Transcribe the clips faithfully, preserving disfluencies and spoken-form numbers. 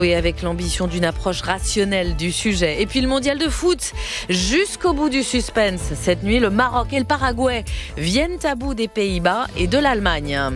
Oui, avec l'ambition d'une approche rationnelle du sujet. Et puis le mondial de foot, jusqu'au bout du suspense. Cette nuit, le Maroc et le Paraguay viennent à bout des Pays-Bas et de l'Allemagne.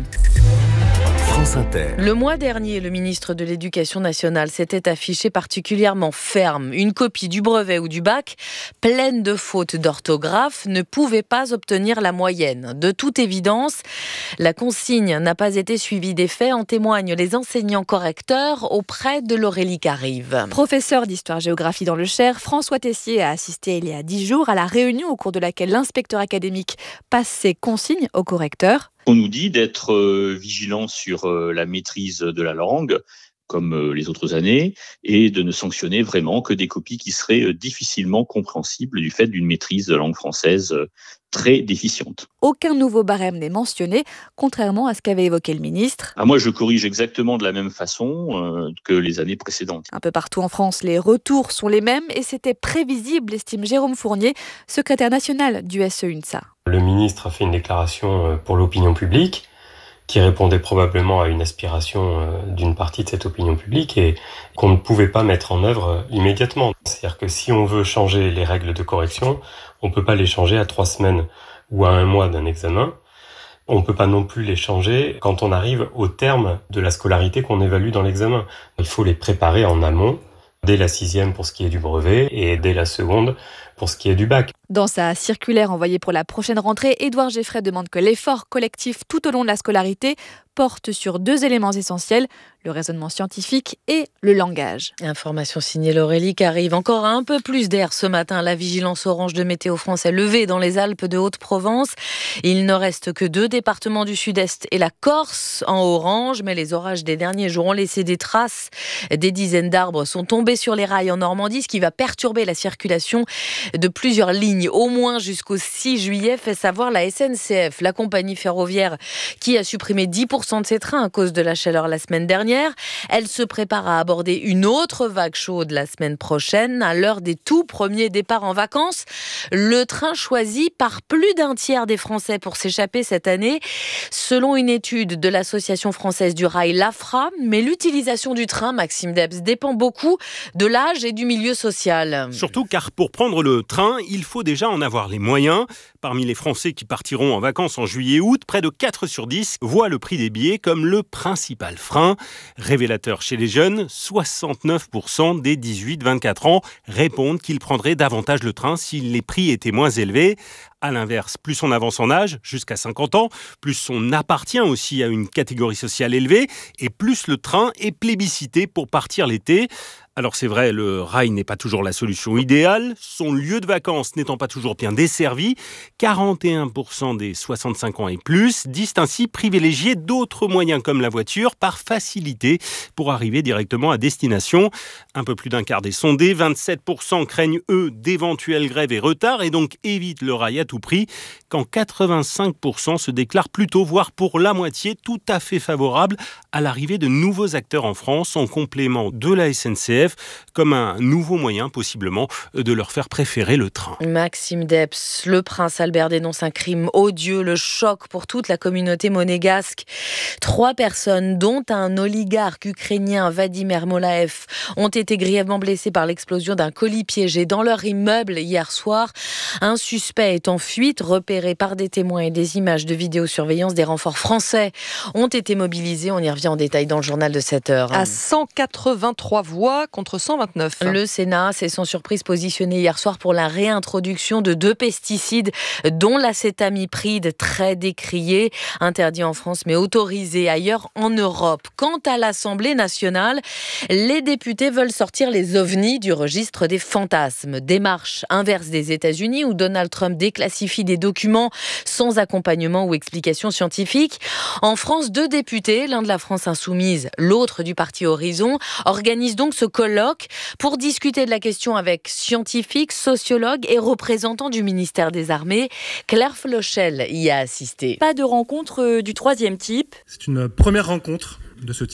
France Inter. Le mois dernier, le ministre de l'Éducation nationale s'était affiché particulièrement ferme. Une copie du brevet ou du bac, pleine de fautes d'orthographe, ne pouvait pas obtenir la moyenne. De toute évidence, la consigne n'a pas été suivie des faits, en témoignent les enseignants correcteurs auprès de l'Aurélie Carive. Professeur d'histoire-géographie dans le Cher, François Tessier a assisté il y a dix jours à la réunion au cours de laquelle l'inspecteur académique passe ses consignes aux correcteurs. On nous dit d'être euh, vigilant sur euh, la maîtrise de la langue, comme euh, les autres années, et de ne sanctionner vraiment que des copies qui seraient euh, difficilement compréhensibles du fait d'une maîtrise de la langue française euh, très déficiente. Aucun nouveau barème n'est mentionné, contrairement à ce qu'avait évoqué le ministre. Ah, moi, je corrige exactement de la même façon euh, que les années précédentes. Un peu partout en France, les retours sont les mêmes et c'était prévisible, estime Jérôme Fournier, secrétaire national du S E U N S A. Le ministre a fait une déclaration pour l'opinion publique qui répondait probablement à une aspiration d'une partie de cette opinion publique et qu'on ne pouvait pas mettre en œuvre immédiatement. C'est-à-dire que si on veut changer les règles de correction, on ne peut pas les changer à trois semaines ou à un mois d'un examen. On ne peut pas non plus les changer quand on arrive au terme de la scolarité qu'on évalue dans l'examen. Il faut les préparer en amont, dès la sixième pour ce qui est du brevet et dès la seconde pour ce qui est du bac. Dans sa circulaire envoyée pour la prochaine rentrée, Édouard Geffray demande que l'effort collectif tout au long de la scolarité porte sur deux éléments essentiels, le raisonnement scientifique et le langage. Information signée l'Aurélie Carive. Encore un peu plus d'air ce matin. La vigilance orange de Météo France est levée dans les Alpes de Haute-Provence. Il ne reste que deux départements du sud-est et la Corse en orange, mais les orages des derniers jours ont laissé des traces. Des dizaines d'arbres sont tombés sur les rails en Normandie, ce qui va perturber la circulation de plusieurs lignes, au moins jusqu'au six juillet, fait savoir la S N C F, la compagnie ferroviaire qui a supprimé dix pour cent de ses trains à cause de la chaleur la semaine dernière. Elle se prépare à aborder une autre vague chaude la semaine prochaine, à l'heure des tout premiers départs en vacances. Le train choisi par plus d'un tiers des Français pour s'échapper cette année, selon une étude de l'Association française du rail, l'A F R A. Mais l'utilisation du train, Maxime Debs, dépend beaucoup de l'âge et du milieu social. Surtout car pour prendre le train, il faut déjà en avoir les moyens. Parmi les Français qui partiront en vacances en juillet-août, près de quatre sur dix voient le prix des billets comme le principal frein. Révélateur chez les jeunes, soixante-neuf pour cent des dix-huit vingt-quatre ans répondent qu'ils prendraient davantage le train si les prix étaient moins élevés. À l'inverse, plus on avance en âge, jusqu'à cinquante ans, plus on appartient aussi à une catégorie sociale élevée et plus le train est plébiscité pour partir l'été. Alors c'est vrai, le rail n'est pas toujours la solution idéale, son lieu de vacances n'étant pas toujours bien desservi. quarante et un pour cent des soixante-cinq ans et plus disent ainsi privilégier d'autres moyens comme la voiture par facilité pour arriver directement à destination. Un peu plus d'un quart des sondés, vingt-sept pour cent craignent eux d'éventuelles grèves et retards et donc évitent le rail à tout prix, quand quatre-vingt-cinq pour cent se déclarent plutôt, voire pour la moitié, tout à fait favorables à l'arrivée de nouveaux acteurs en France en complément de la S N C F, comme un nouveau moyen possiblement de leur faire préférer le train. Maxime Debs, le prince Albert dénonce un crime odieux, le choc pour toute la communauté monégasque. Trois personnes, dont un oligarque ukrainien, Vadim Ermolaev, ont été grièvement blessées par l'explosion d'un colis piégé dans leur immeuble hier soir. Un suspect est en fuite, repéré par des témoins et des images de vidéosurveillance. Des renforts français ont été mobilisés. On y revient en détail dans le journal de sept heures. À cent quatre-vingt-trois voix contre cent vingt-neuf. Le Sénat s'est sans surprise positionné hier soir pour la réintroduction de deux pesticides, dont l'acétamipride, très décrié, interdit en France mais autorisé ailleurs en Europe. Quant à l'Assemblée nationale, les députés veulent sortir les ovnis du registre des fantasmes. Démarche inverse des États-Unis où Donald Trump déclassifie des documents sans accompagnement ou explication scientifique. En France, deux députés, l'un de la France Insoumise, l'autre du parti Horizon, organisent donc ce colloque pour discuter de la question avec scientifiques, sociologues et représentants du ministère des Armées. Claire Flochel y a assisté. Pas de rencontre du troisième type. C'est une première rencontre de ce type.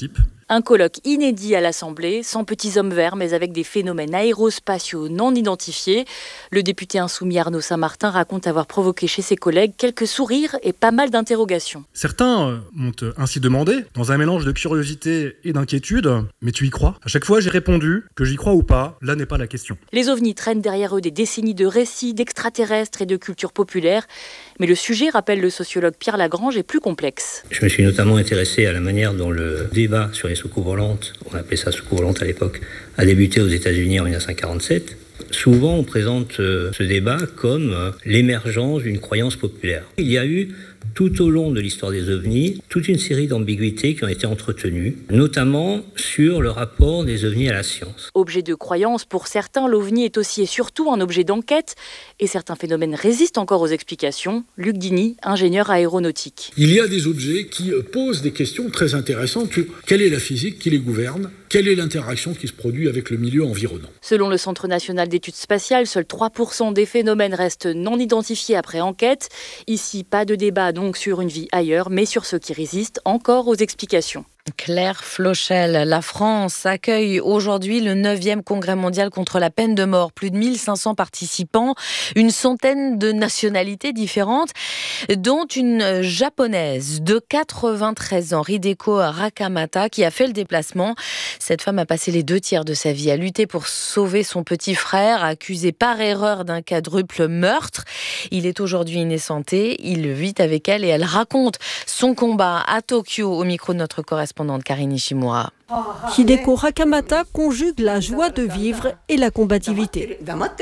Un colloque inédit à l'Assemblée, sans petits hommes verts, mais avec des phénomènes aérospatiaux non identifiés. Le député insoumis Arnaud Saint-Martin raconte avoir provoqué chez ses collègues quelques sourires et pas mal d'interrogations. Certains m'ont ainsi demandé, dans un mélange de curiosité et d'inquiétude, « Mais tu y crois ?» À chaque fois, j'ai répondu que j'y crois ou pas, là n'est pas la question. Les ovnis traînent derrière eux des décennies de récits, d'extraterrestres et de culture populaire. Mais le sujet, rappelle le sociologue Pierre Lagrange, est plus complexe. Je me suis notamment intéressé à la manière dont le débat sur les soucoupes volantes, on appelait ça soucoupes volantes à l'époque, a débuté aux États-Unis en dix-neuf cent quarante-sept. Souvent, on présente ce débat comme l'émergence d'une croyance populaire. Il y a eu, tout au long de l'histoire des ovnis, toute une série d'ambiguïtés qui ont été entretenues, notamment sur le rapport des ovnis à la science. Objet de croyance, pour certains, l'ovni est aussi et surtout un objet d'enquête, et certains phénomènes résistent encore aux explications. Luc Dini, ingénieur aéronautique. Il y a des objets qui posent des questions très intéressantes. Quelle est la physique qui les gouverne ? Quelle est l'interaction qui se produit avec le milieu environnant ? Selon le Centre national d'études spatiales, seuls trois pour cent des phénomènes restent non identifiés après enquête. Ici, pas de débat donc sur une vie ailleurs, mais sur ceux qui résistent encore aux explications. Claire Flochel, la France accueille aujourd'hui le neuvième congrès mondial contre la peine de mort. Plus de mille cinq cents participants, une centaine de nationalités différentes, dont une japonaise de quatre-vingt-treize ans, Hideko Rakamata, qui a fait le déplacement. Cette femme a passé les deux tiers de sa vie à lutter pour sauver son petit frère, accusé par erreur d'un quadruple meurtre. Il est aujourd'hui innocenté, il vit avec elle et elle raconte son combat à Tokyo au micro de notre correspondante Karine Ishimura. Hideko Rakamata conjugue la joie de vivre et la combativité.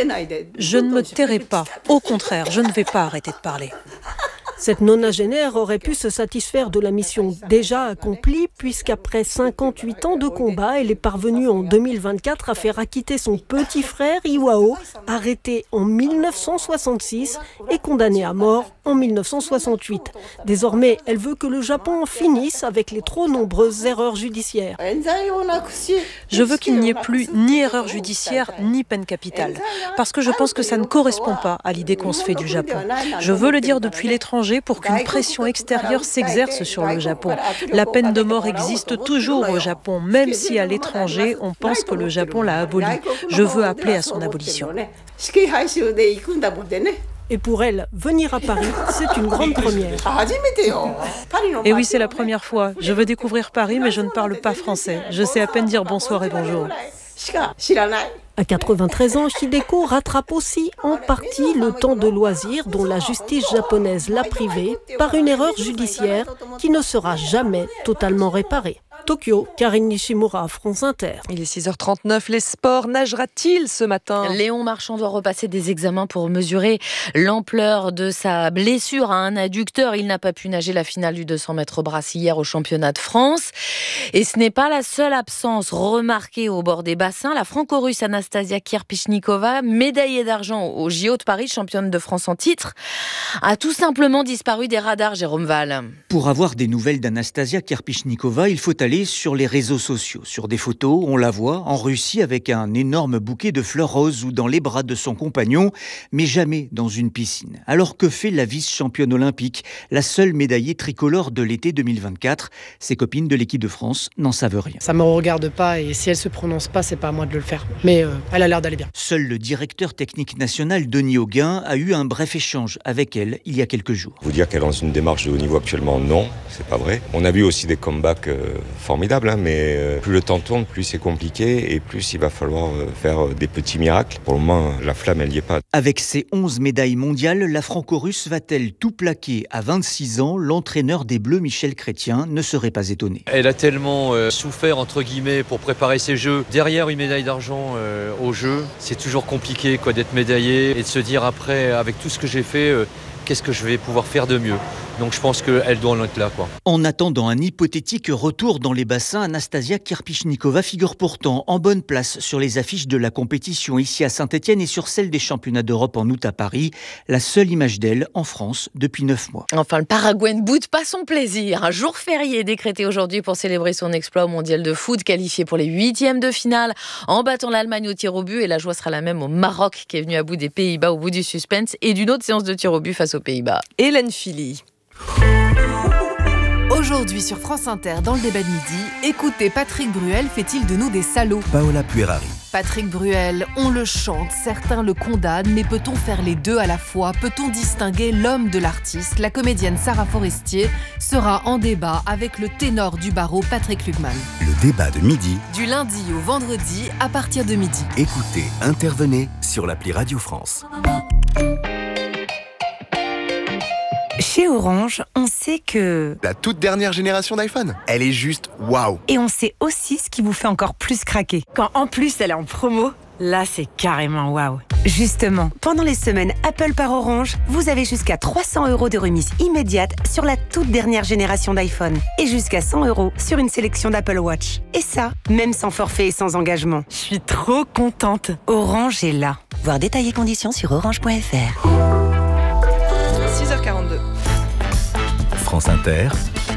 Je ne me tairai pas. Au contraire, je ne vais pas arrêter de parler. Cette nonagénaire aurait pu se satisfaire de la mission déjà accomplie, puisqu'après cinquante-huit ans de combat, elle est parvenue en deux mille vingt-quatre à faire acquitter son petit frère Iwao, arrêté en mille neuf cent soixante-six et condamné à mort en mille neuf cent soixante-huit. Désormais, elle veut que le Japon en finisse avec les trop nombreuses erreurs judiciaires. Je veux qu'il n'y ait plus ni erreur judiciaire ni peine capitale, parce que je pense que ça ne correspond pas à l'idée qu'on se fait du Japon. Je veux le dire depuis l'étranger pour qu'une pression extérieure s'exerce sur le Japon. La peine de mort existe toujours au Japon, même si à l'étranger, on pense que le Japon l'a abolie. Je veux appeler à son abolition. Et pour elle, venir à Paris, c'est une grande première. Et oui, c'est la première fois. Je veux découvrir Paris, mais je ne parle pas français. Je sais à peine dire bonsoir et bonjour. À quatre-vingt-treize ans, Hideko rattrape aussi en partie le temps de loisir dont la justice japonaise l'a privé par une erreur judiciaire qui ne sera jamais totalement réparée. Tokyo, Karine Nishimura, France Inter. Il est six heures trente-neuf, les sports, nagera-t-il ce matin ? Léon Marchand doit repasser des examens pour mesurer l'ampleur de sa blessure à un adducteur. Il n'a pas pu nager la finale du deux cents mètres brasse hier au championnat de France. Et ce n'est pas la seule absence remarquée au bord des bassins. La franco-russe Anastasia Kirpichnikova, médaillée d'argent au J O de Paris, championne de France en titre, a tout simplement disparu des radars, Jérôme Val. Pour avoir des nouvelles d'Anastasia Kirpichnikova, il faut aller sur les réseaux sociaux. Sur des photos, on la voit en Russie avec un énorme bouquet de fleurs roses ou dans les bras de son compagnon, mais jamais dans une piscine. Alors que fait la vice-championne olympique, la seule médaillée tricolore de l'été deux mille vingt-quatre ? Ses copines de l'équipe de France n'en savent rien. Ça me regarde pas et si elle se prononce pas, c'est pas à moi de le faire. Mais euh, elle a l'air d'aller bien. Seul le directeur technique national, Denis Auguin, a eu un bref échange avec elle il y a quelques jours. Vous dire qu'elle est dans une démarche de haut niveau actuellement, non, c'est pas vrai. On a vu aussi des comebacks euh, formidables, hein, mais euh, plus le temps tourne, plus c'est compliqué et plus il va falloir euh, faire euh, des petits miracles. Pour le moment, la flamme, elle n'y est pas. Avec ses onze médailles mondiales, la franco-russe va-t-elle tout plaquer à vingt-six ans ? L'entraîneur des Bleus, Michel Chrétien, ne serait pas étonné. Elle a tellement euh, souffert, entre guillemets, pour préparer ses Jeux. Derrière une médaille d'argent euh, aux Jeux, c'est toujours compliqué quoi, d'être médaillé et de se dire après, avec tout ce que j'ai fait, euh, qu'est-ce que je vais pouvoir faire de mieux ? Donc je pense qu'elle doit en être là, quoi. En attendant un hypothétique retour dans les bassins, Anastasia Kirpichnikova figure pourtant en bonne place sur les affiches de la compétition ici à Saint-Etienne et sur celle des championnats d'Europe en août à Paris. La seule image d'elle en France depuis neuf mois. Enfin, le Paraguay ne boude pas son plaisir. Un jour férié décrété aujourd'hui pour célébrer son exploit au mondial de foot, qualifié pour les huitièmes de finale en battant l'Allemagne au tir au but. Et la joie sera la même au Maroc qui est venu à bout des Pays-Bas au bout du suspense et d'une autre séance de tir au but face aux Pays-Bas. Hélène Philly. Aujourd'hui sur France Inter, dans le débat de midi, écoutez, Patrick Bruel fait-il de nous des salauds ? Paola Puerari. Patrick Bruel, on le chante, certains le condamnent, mais peut-on faire les deux à la fois ? Peut-on distinguer l'homme de l'artiste ? La comédienne Sarah Forestier sera en débat avec le ténor du barreau Patrick Lugman. Le débat de midi. Du lundi au vendredi à partir de midi. Écoutez, intervenez sur l'appli Radio France. Chez Orange, on sait que... La toute dernière génération d'iPhone, elle est juste waouh. Et on sait aussi ce qui vous fait encore plus craquer. Quand en plus elle est en promo, là c'est carrément waouh. Justement, pendant les semaines Apple par Orange, vous avez jusqu'à trois cents euros de remise immédiate sur la toute dernière génération d'iPhone. Et jusqu'à cent euros sur une sélection d'Apple Watch. Et ça, même sans forfait et sans engagement. Je suis trop contente. Orange est là. Voir détaillés conditions sur orange point f r. six heures quarante-deux. France Inter,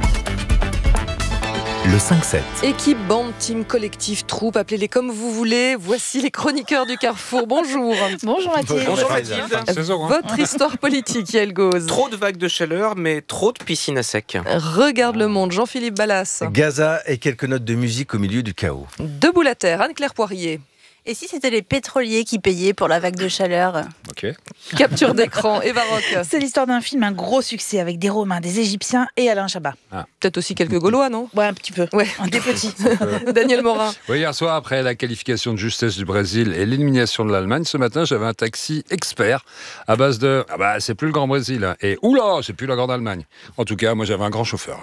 le cinq sept. Équipe, bande, team, collectif, troupe, appelez-les comme vous voulez. Voici les chroniqueurs du Carrefour. Bonjour. Bonjour Mathilde. Bonjour Mathilde. Votre histoire politique, Yael Gauze. Trop de vagues de chaleur, mais trop de piscines à sec. Regarde le monde, Jean-Philippe Ballas. Gaza et quelques notes de musique au milieu du chaos. Debout la terre, Anne-Claire Poirier. Et si c'était les pétroliers qui payaient pour la vague de chaleur ? Ok. Capture d'écran, Eva Rock. C'est l'histoire d'un film, un gros succès avec des Romains, des Égyptiens et Alain Chabat. Ah. Peut-être aussi quelques Gaulois, non ? Ouais, un petit peu. Ouais. Des petits. Daniel Morin. Oui, hier soir, après la qualification de justesse du Brésil et l'élimination de l'Allemagne, ce matin, j'avais un taxi expert à base de « Ah bah, c'est plus le Grand Brésil hein. » et « Oula, c'est plus la Grande Allemagne ». En tout cas, moi, j'avais un grand chauffeur.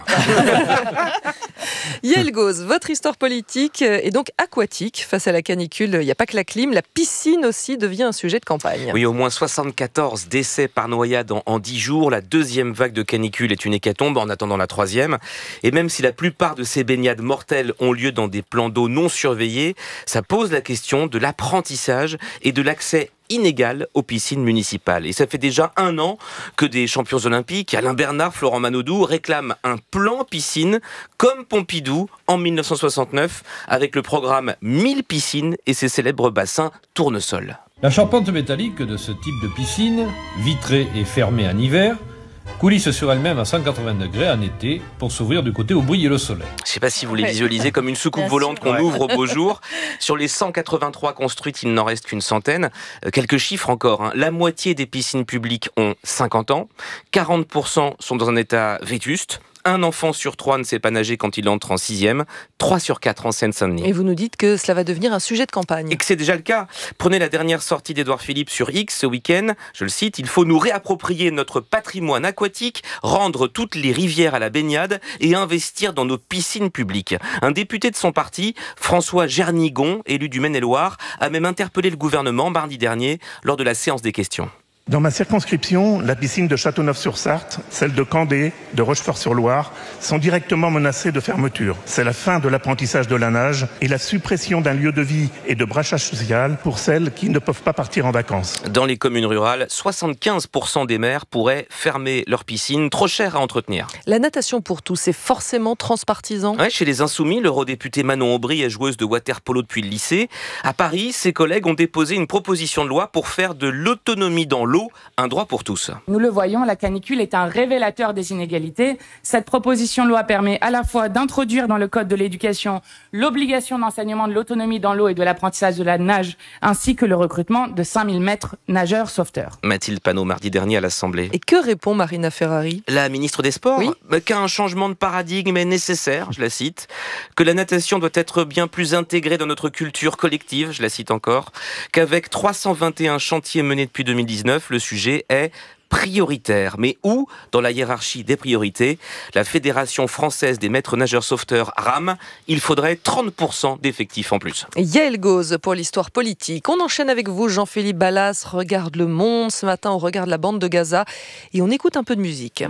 Yael Gauze, votre histoire politique est donc aquatique. Face à la canicule, il n'y a pas que la clim, la piscine aussi devient un sujet de campagne. Oui, au moins soixante-quatorze décès par noyade en, en dix jours. La deuxième vague de canicule est une hécatombe en attendant la troisième. Et même si la plupart de ces baignades mortelles ont lieu dans des plans d'eau non surveillés, ça pose la question de l'apprentissage et de l'accès inégal aux piscines municipales. Et ça fait déjà un an que des champions olympiques, Alain Bernard, Florent Manodou, réclament un plan piscine comme Pompidou en mille neuf cent soixante-neuf avec le programme mille piscines et ses célèbres bassins tournesol. La charpente métallique de ce type de piscine, vitrée et fermée en hiver, coulisse sur elle-même à cent quatre-vingts degrés en été pour s'ouvrir du côté où brille le soleil. Je ne sais pas si vous les visualisez comme une soucoupe Bien volante sûr, qu'on ouais. ouvre au beau jour. Sur les cent quatre-vingt-trois construites, il n'en reste qu'une centaine. Euh, quelques chiffres encore. Hein. La moitié des piscines publiques ont cinquante ans. quarante pour cent sont dans un état vétuste. Un enfant sur trois ne sait pas nager quand il entre en sixième, trois sur quatre en Seine-Saint-Denis. Et vous nous dites que cela va devenir un sujet de campagne. Et que c'est déjà le cas. Prenez la dernière sortie d'Édouard Philippe sur X ce week-end. Je le cite, « Il faut nous réapproprier notre patrimoine aquatique, rendre toutes les rivières à la baignade et investir dans nos piscines publiques. » Un député de son parti, François Gernigon, élu du Maine-et-Loire, a même interpellé le gouvernement mardi dernier lors de la séance des questions. Dans ma circonscription, la piscine de Châteauneuf-sur-Sarthe, celle de Candé, de Rochefort-sur-Loire, sont directement menacées de fermeture. C'est la fin de l'apprentissage de la nage et la suppression d'un lieu de vie et de brassage social pour celles qui ne peuvent pas partir en vacances. Dans les communes rurales, soixante-quinze pour cent des maires pourraient fermer leur piscine, trop chère à entretenir. La natation pour tous, c'est forcément transpartisan. Ouais, chez les Insoumis, l'eurodéputée Manon Aubry est joueuse de water-polo depuis le lycée. À Paris, ses collègues ont déposé une proposition de loi pour faire de l'autonomie dans l'eau un droit pour tous. Nous le voyons, la canicule est un révélateur des inégalités. Cette proposition de loi permet à la fois d'introduire dans le code de l'éducation l'obligation d'enseignement de l'autonomie dans l'eau et de l'apprentissage de la nage, ainsi que le recrutement de cinq mille maîtres nageurs sauveteurs. Mathilde Panot, mardi dernier à l'Assemblée. Et que répond Marina Ferrari ? La ministre des Sports, oui. qu'un changement de paradigme est nécessaire, je la cite, que la natation doit être bien plus intégrée dans notre culture collective, je la cite encore, qu'avec trois cent vingt et un chantiers menés depuis deux mille dix-neuf, le sujet est prioritaire. Mais où, dans la hiérarchie des priorités, la Fédération française des maîtres nageurs sauveteurs rame, il faudrait trente pour cent d'effectifs en plus. Yael Gauze pour l'histoire politique. On enchaîne avec vous, Jean-Philippe Ballas. Regarde le monde. Ce matin, on regarde la bande de Gaza et on écoute un peu de musique.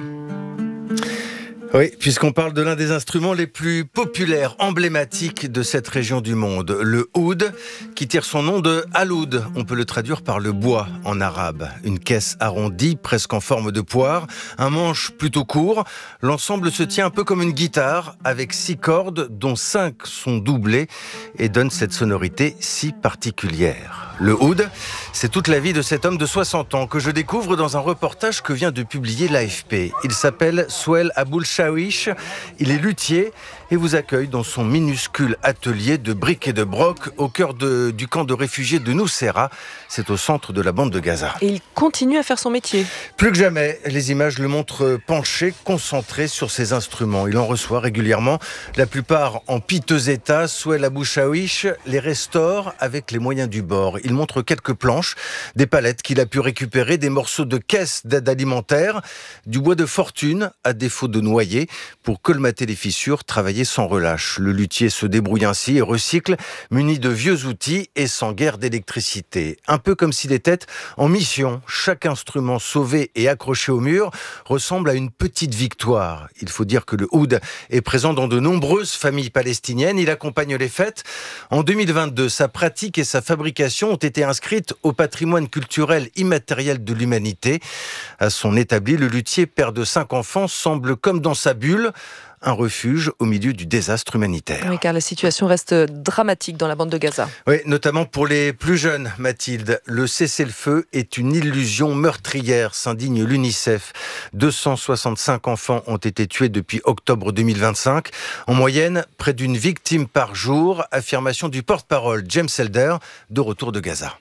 Oui, puisqu'on parle de l'un des instruments les plus populaires, emblématiques de cette région du monde, le oud, qui tire son nom de aloud. On peut le traduire par le bois en arabe. Une caisse arrondie, presque en forme de poire, un manche plutôt court. L'ensemble se tient un peu comme une guitare, avec six cordes, dont cinq sont doublées, et donne cette sonorité si particulière. Le oud, c'est toute la vie de cet homme de soixante ans que je découvre dans un reportage que vient de publier l'A F P. Il s'appelle Souheil Aboulchaouich, il est luthier et vous accueille dans son minuscule atelier de briques et de broc au cœur de, du camp de réfugiés de Nuseirat. C'est au centre de la bande de Gaza. Et il continue à faire son métier. Plus que jamais, les images le montrent penché, concentré sur ses instruments. Il en reçoit régulièrement, la plupart en piteux état. Souheil Aboulchaouich les restaure avec les moyens du bord. Il montre quelques planches, des palettes qu'il a pu récupérer, des morceaux de caisses d'aide alimentaire, du bois de fortune à défaut de noyer pour colmater les fissures, travailler sans relâche. Le luthier se débrouille ainsi et recycle, muni de vieux outils et sans guère d'électricité. Un peu comme s'il était en mission. Chaque instrument sauvé et accroché au mur ressemble à une petite victoire. Il faut dire que le oud est présent dans de nombreuses familles palestiniennes. Il accompagne les fêtes. En deux mille vingt-deux, sa pratique et sa fabrication ont été inscrites au patrimoine culturel immatériel de l'humanité. À son établi, le luthier, père de cinq enfants, semble comme dans sa bulle, un refuge au milieu du désastre humanitaire. Oui, car la situation reste dramatique dans la bande de Gaza. Oui, notamment pour les plus jeunes, Mathilde. Le cessez-le-feu est une illusion meurtrière, s'indigne l'UNICEF. deux cent soixante-cinq enfants ont été tués depuis octobre deux mille vingt-cinq. En moyenne, près d'une victime par jour. Affirmation du porte-parole James Elder, de retour de Gaza.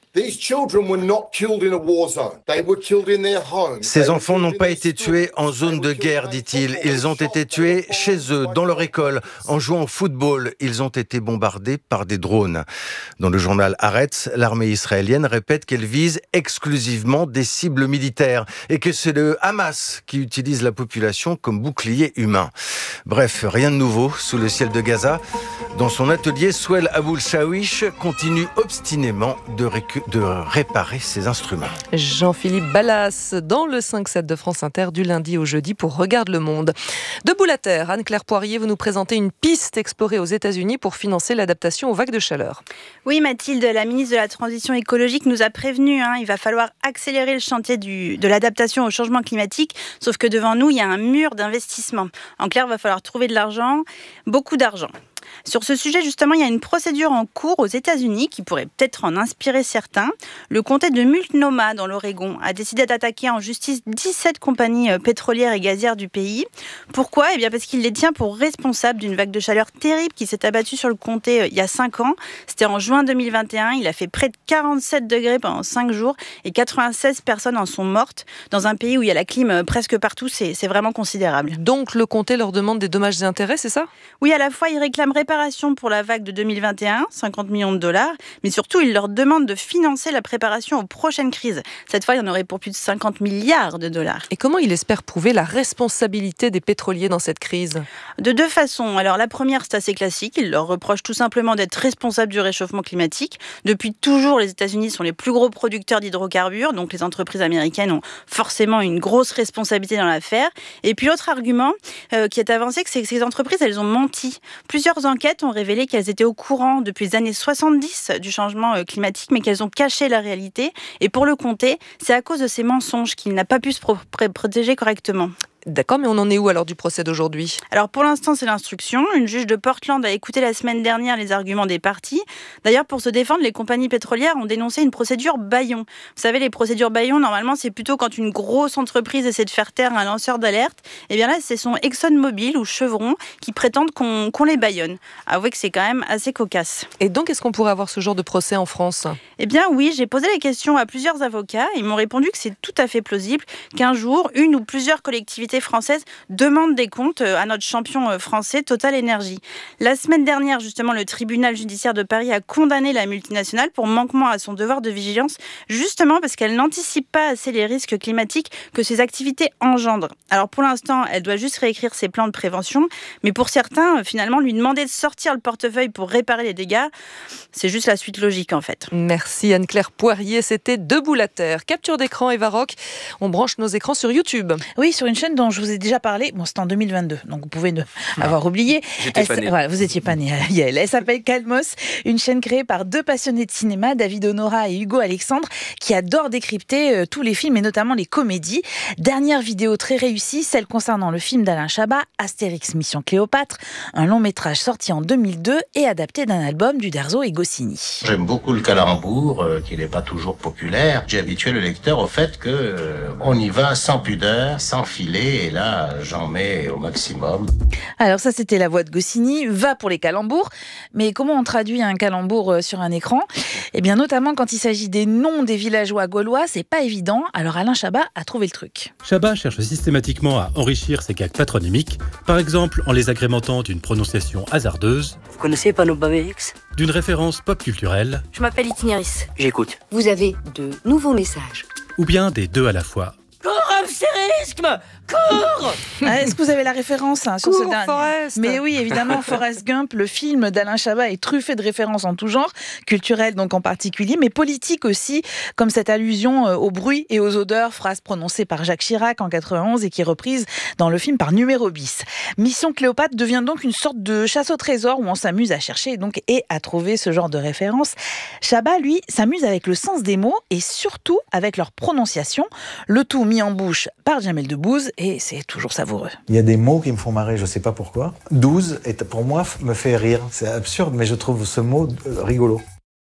Ces enfants n'ont pas été tués en zone de guerre, dit-il. Ils ont été tués chez eux, dans leur école, en jouant au football. Ils ont été bombardés par des drones. Dans le journal Haaretz, l'armée israélienne répète qu'elle vise exclusivement des cibles militaires et que c'est le Hamas qui utilise la population comme bouclier humain. Bref, rien de nouveau sous le ciel de Gaza. Dans son atelier, Souheil Aboulchaouich continue obstinément de, récu- de réparer ses instruments. Jean-Philippe Ballas dans le cinq sept de France Inter du lundi au jeudi pour Regarde le Monde. Debout la terre, Anne-Claire Poirier, vous nous présentez une piste explorée aux États-Unis pour financer l'adaptation aux vagues de chaleur. Oui Mathilde, la ministre de la Transition écologique nous a prévenu, hein, il va falloir accélérer le chantier du, de l'adaptation au changement climatique, sauf que devant nous, il y a un mur d'investissement. En clair, il va falloir trouver de l'argent, beaucoup d'argent. Sur ce sujet, justement, il y a une procédure en cours aux États-Unis qui pourrait peut-être en inspirer certains. Le comté de Multnomah, dans l'Oregon, a décidé d'attaquer en justice dix-sept compagnies pétrolières et gazières du pays. Pourquoi ? Eh bien, parce qu'il les tient pour responsables d'une vague de chaleur terrible qui s'est abattue sur le comté il y a cinq ans. C'était en juin deux mille vingt et un. Il a fait près de quarante-sept degrés pendant cinq jours et quatre-vingt-seize personnes en sont mortes. Dans un pays où il y a la clim presque partout, c'est, c'est vraiment considérable. Donc, le comté leur demande des dommages et intérêts, c'est ça ? Oui, à la fois, ils réclament réparation pour la vague de deux mille vingt et un, cinquante millions de dollars, mais surtout, ils leur demandent de financer la préparation aux prochaines crises. Cette fois, il y en aurait pour plus de cinquante milliards de dollars. Et comment ils espèrent prouver la responsabilité des pétroliers dans cette crise ? De deux façons. Alors, la première, c'est assez classique. Ils leur reprochent tout simplement d'être responsables du réchauffement climatique. Depuis toujours, les États-Unis sont les plus gros producteurs d'hydrocarbures, donc les entreprises américaines ont forcément une grosse responsabilité dans l'affaire. Et puis, l'autre argument euh, qui est avancé, c'est que ces entreprises, elles ont menti. Plusieurs enquêtes ont révélé qu'elles étaient au courant depuis les années soixante-dix du changement climatique, mais qu'elles ont caché la réalité. Et pour le comté, c'est à cause de ces mensonges qu'il n'a pas pu se pro- protéger correctement. D'accord, mais on en est où alors du procès d'aujourd'hui ? Alors pour l'instant, c'est l'instruction. Une juge de Portland a écouté la semaine dernière les arguments des parties. D'ailleurs, pour se défendre, les compagnies pétrolières ont dénoncé une procédure bâillon. Vous savez, les procédures bâillon, normalement, c'est plutôt quand une grosse entreprise essaie de faire taire un lanceur d'alerte. Et bien là, ce sont ExxonMobil ou Chevron qui prétendent qu'on, qu'on les bâillonne. Avouez que c'est quand même assez cocasse. Et donc, est-ce qu'on pourrait avoir ce genre de procès en France ? Eh bien oui, j'ai posé la question à plusieurs avocats. Ils m'ont répondu que c'est tout à fait plausible qu'un jour, une ou plusieurs collectivités françaises demandent des comptes à notre champion français Total Energy. La semaine dernière, justement, le tribunal judiciaire de Paris a condamné la multinationale pour manquement à son devoir de vigilance, justement parce qu'elle n'anticipe pas assez les risques climatiques que ses activités engendrent. Alors pour l'instant, elle doit juste réécrire ses plans de prévention, mais pour certains, finalement, lui demander de sortir le portefeuille pour réparer les dégâts, c'est juste la suite logique en fait. Merci Anne-Claire Poirier, c'était Debout la terre. Capture d'écran Eva Rock, on branche nos écrans sur YouTube. Oui, sur une chaîne dont dont je vous ai déjà parlé, bon, c'était en deux mille vingt-deux, donc vous pouvez ne avoir oublié. J'étais pas née. Voilà, vous étiez pas née, Yael. Elle s'appelle Calmos, une chaîne créée par deux passionnés de cinéma, David Honora et Hugo Alexandre, qui adorent décrypter euh, tous les films et notamment les comédies. Dernière vidéo très réussie, celle concernant le film d'Alain Chabat, Astérix Mission Cléopâtre, un long métrage sorti en deux mille deux et adapté d'un album d'Uderzo et Goscinny. J'aime beaucoup le calembour, euh, qui n'est pas toujours populaire. J'ai habitué le lecteur au fait que euh, on y va sans pudeur, sans filet, et là, j'en mets au maximum. Alors ça, c'était la voix de Goscinny, va pour les calembours. Mais comment on traduit un calembour sur un écran ? Eh bien, notamment quand il s'agit des noms des villageois gaulois, c'est pas évident. Alors Alain Chabat a trouvé le truc. Chabat cherche systématiquement à enrichir ses gags patronymiques, par exemple en les agrémentant d'une prononciation hasardeuse. Vous connaissez Panobamix ? D'une référence pop culturelle. Je m'appelle Itinéris. J'écoute. Vous avez de nouveaux messages. Ou bien des deux à la fois. Cours, abstérisme ! Cours ! Ah, est-ce que vous avez la référence hein, sur Cours, ce dernier ? Forrest. Mais oui, évidemment, Forrest Gump, le film d'Alain Chabat est truffé de références en tout genre, culturelles donc en particulier, mais politiques aussi, comme cette allusion au bruit et aux odeurs, phrase prononcée par Jacques Chirac en quatre-vingt-onze et qui est reprise dans le film par Numéro bis. Mission Cléopâtre devient donc une sorte de chasse au trésor où on s'amuse à chercher donc, et à trouver ce genre de références. Chabat, lui, s'amuse avec le sens des mots et surtout avec leur prononciation, le tout mis en bouche par Jamel Debbouze, et c'est toujours savoureux. Il y a des mots qui me font marrer, je ne sais pas pourquoi. douze, est, pour moi, me fait rire. C'est absurde, mais je trouve ce mot rigolo.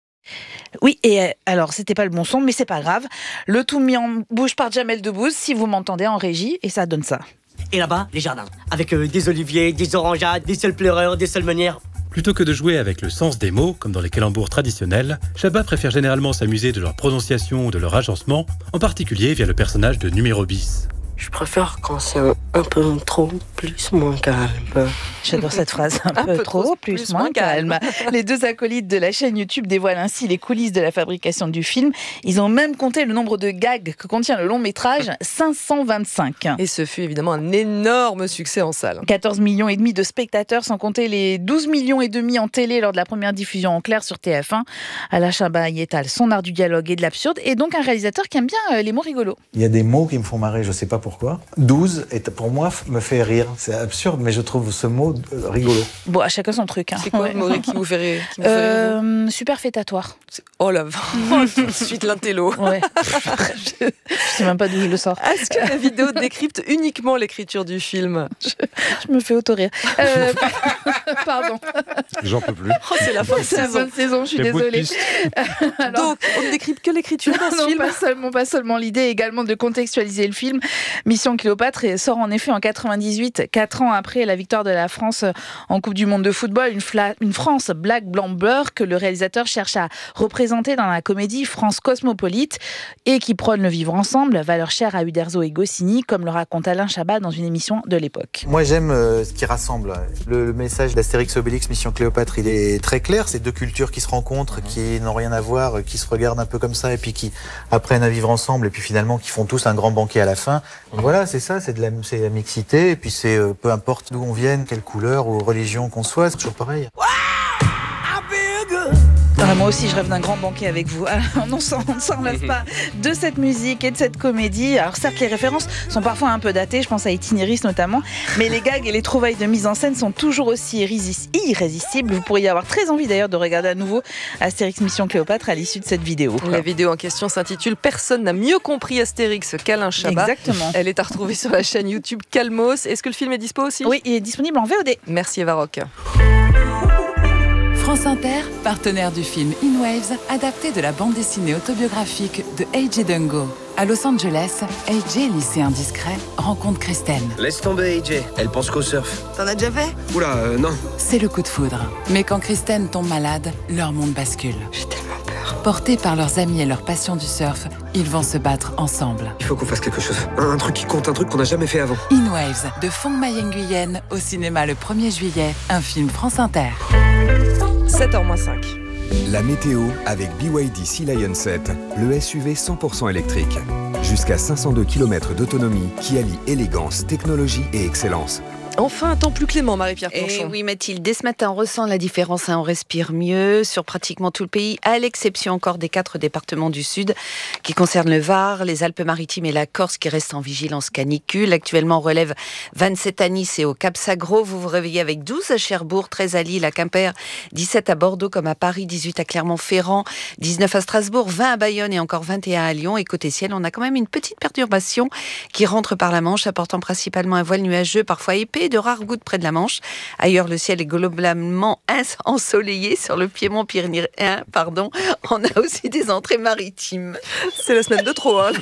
Oui, et alors, c'était pas le bon son, mais c'est pas grave. Le tout mis en bouche par Jamel Debbouze, si vous m'entendez en régie, et ça donne ça. Et là-bas, les jardins. Avec euh, des oliviers, des orangeades, des seuls pleureurs, des seules meunières. Plutôt que de jouer avec le sens des mots, comme dans les calembours traditionnels, Chabat préfère généralement s'amuser de leur prononciation ou de leur agencement, en particulier via le personnage de Numéro bis. Je préfère quand c'est un, un peu trop, plus, moins calme. J'adore cette phrase. Un, un peu, peu trop, trop, plus, plus moins calme. calme. Les deux acolytes de la chaîne YouTube dévoilent ainsi les coulisses de la fabrication du film. Ils ont même compté le nombre de gags que contient le long métrage, cinq cent vingt-cinq. Et ce fut évidemment un énorme succès en salle. quatorze millions et demi de spectateurs, sans compter les douze millions et demi en télé lors de la première diffusion en clair sur T F un. Alain Chabat y étale son art du dialogue et de l'absurde, et donc un réalisateur qui aime bien les mots rigolos. Il y a des mots qui me font marrer, je ne sais pas pourquoi. douze, est, pour moi, me fait rire. C'est absurde, mais je trouve ce mot rigolo. Bon, à chacun son truc. Hein. C'est quoi ouais. le mot qui vous fait rire, qui vous euh, fait rire Superfétatoire. Oh la vache, tout de suite l'intello. Ouais. je, je sais même pas d'où je le sors. Est-ce que la vidéo décrypte uniquement l'écriture du film ? je, je me fais auto-rire. Euh, pardon. J'en peux plus. Oh, c'est la fin de c'est saison. la fin de saison, je suis Les désolée. Alors, donc, on ne décrypte que l'écriture dans ce non, film. Pas seulement, pas seulement. L'idée est également de contextualiser le film. Mission Cléopâtre sort en effet en quatre-vingt-dix-huit, quatre ans après la victoire de la France en Coupe du Monde de football, une, fla- une France black, blanc, beurre que le réalisateur cherche à représenter dans la comédie France cosmopolite et qui prône le vivre ensemble, valeur chère à Uderzo et Goscinny, comme le raconte Alain Chabat dans une émission de l'époque. Moi j'aime euh, ce qui rassemble. Le, le message d'Astérix Obélix Mission Cléopâtre, il est très clair. C'est deux cultures qui se rencontrent, qui n'ont rien à voir, qui se regardent un peu comme ça et puis qui apprennent à vivre ensemble et puis finalement qui font tous un grand banquet à la fin. Donc voilà, c'est ça, c'est de la, c'est la mixité et puis c'est euh, peu importe d'où on vienne, quelle couleur ou religion qu'on soit, c'est toujours pareil. Ah, moi aussi, je rêve d'un grand banquet avec vous. Alors, on ne s'en enlève pas de cette musique et de cette comédie. Alors certes, les références sont parfois un peu datées, je pense à Itinéris notamment, mais les gags et les trouvailles de mise en scène sont toujours aussi irrésistibles. Vous pourriez avoir très envie d'ailleurs de regarder à nouveau Astérix Mission Cléopâtre à l'issue de cette vidéo. La vidéo en question s'intitule « Personne n'a mieux compris Astérix qu'Alain Chabat ». Exactement. Elle est à retrouver sur la chaîne YouTube Calmos. Est-ce que le film est dispo aussi ? Oui, il est disponible en V O D. Merci Eva Rock. France Inter, partenaire du film In Waves, adapté de la bande dessinée autobiographique de A J Dungo. À Los Angeles, A J, lycéen discret, rencontre Kristen. Laisse tomber A J, elle pense qu'au surf. T'en as déjà fait ? Oula, euh, non. C'est le coup de foudre. Mais quand Kristen tombe malade, leur monde bascule. J'ai tellement peur. Portés par leurs amis et leur passion du surf, ils vont se battre ensemble. Il faut qu'on fasse quelque chose. Un, un truc qui compte, un truc qu'on n'a jamais fait avant. In Waves, de Phong Mai Nguyen, au cinéma le premier juillet, un film France Inter. sept heures moins cinq. La météo avec B Y D Sea Lion sept, le S U V cent pour cent électrique. Jusqu'à cinq cent deux kilomètres d'autonomie qui allie élégance, technologie et excellence. Enfin, un temps plus clément, Marie-Pierre Planchon. Et oui, Mathilde, dès ce matin, on ressent la différence, hein, on respire mieux sur pratiquement tout le pays, à l'exception encore des quatre départements du Sud, qui concernent le Var, les Alpes-Maritimes et la Corse, qui restent en vigilance canicule. Actuellement, on relève vingt-sept à Nice et au Cap-Sagro. Vous vous réveillez avec douze à Cherbourg, treize à Lille, à Quimper, dix-sept à Bordeaux comme à Paris, dix-huit à Clermont-Ferrand, dix-neuf à Strasbourg, vingt à Bayonne et encore vingt et un à Lyon. Et côté ciel, on a quand même une petite perturbation qui rentre par la Manche, apportant principalement un voile nuageux, parfois épais, de rares gouttes près de la Manche. Ailleurs, le ciel est globalement ensoleillé. Sur le piémont pyrénéen, pardon, on a aussi des entrées maritimes. C'est la semaine de trop, hein.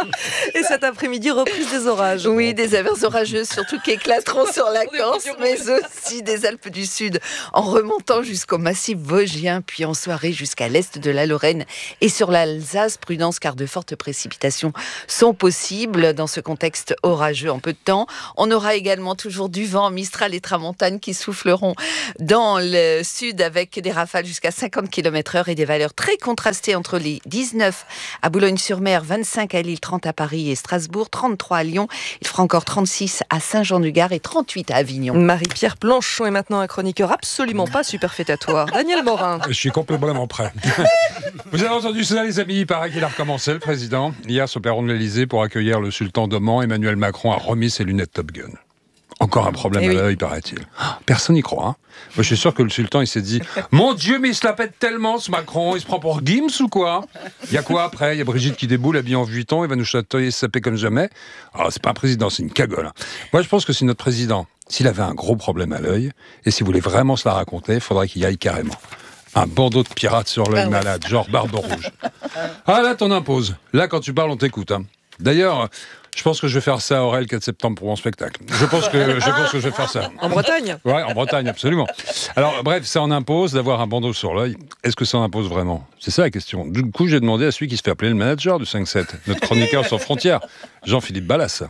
Et cet après-midi, reprise des orages. Oui, des averses orageuses, surtout qui éclateront sur la Corse, mais aussi des Alpes du Sud, en remontant jusqu'au massif vosgien, puis en soirée jusqu'à l'est de la Lorraine et sur l'Alsace. Prudence, car de fortes précipitations sont possibles dans ce contexte orageux en peu de temps. On aura également toujours du vent, Mistral et Tramontane qui souffleront dans le sud avec des rafales jusqu'à cinquante kilomètres heure et des valeurs très contrastées entre les dix-neuf à Boulogne-sur-Mer, vingt-cinq à Lille, trente à Paris et Strasbourg, trente-trois à Lyon. Il fera encore trente-six à Saint-Jean-du-Gard et trente-huit à Avignon. Marie-Pierre Planchon est maintenant un chroniqueur absolument pas superfétatoire. Daniel Morin. Je suis complètement prêt. Vous avez entendu ça, les amis? Il paraît qu'il a recommencé, le président. Hier, sur le perron de l'Elysée, pour accueillir le sultan d'Oman, Emmanuel Macron a remis ses lunettes Top Gun. Encore un problème Eh à oui. l'œil, paraît-il. Personne n'y croit. Hein. Moi, je suis sûr que le sultan, il s'est dit « Mon Dieu, mais il se la pète tellement, ce Macron. Il se prend pour Gims ou quoi ?» Il y a quoi après? Il y a Brigitte qui déboule, habillée en Vuitton. Il va nous chatouiller, saper comme jamais. Alors, c'est pas un président, c'est une cagole. Hein. Moi, je pense que si notre président, s'il avait un gros problème à l'œil, et s'il voulait vraiment se la raconter, il faudrait qu'il y aille carrément. Un bandeau de pirate sur l'œil malade, genre Barbe Rouge. Ah, là, t'en imposes. Là, quand tu parles, on t'écoute. Hein. D'ailleurs... Je pense que je vais faire ça à Aurel quatre septembre pour mon spectacle. Je pense que je pense que je vais faire ça. En Bretagne? Ouais, en Bretagne, absolument. Alors, bref, ça en impose d'avoir un bandeau sur l'œil. Est-ce que ça en impose vraiment? C'est ça la question. Du coup, j'ai demandé à celui qui se fait appeler le manager du cinq sept, notre chroniqueur sans frontières, Jean-Philippe Ballas.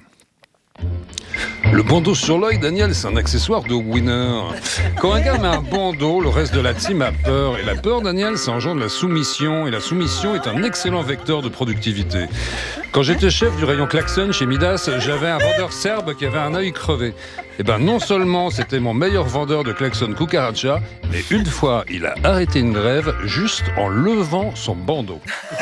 Le bandeau sur l'œil, Daniel, c'est un accessoire de winner. Quand un gars met un bandeau, le reste de la team a peur. Et la peur, Daniel, ça engendre la soumission. Et la soumission est un excellent vecteur de productivité. Quand j'étais chef du rayon Klaxon chez Midas, j'avais un vendeur serbe qui avait un œil crevé. Et ben non seulement c'était mon meilleur vendeur de Klaxon Cucaracha, mais une fois, il a arrêté une grève juste en levant son bandeau.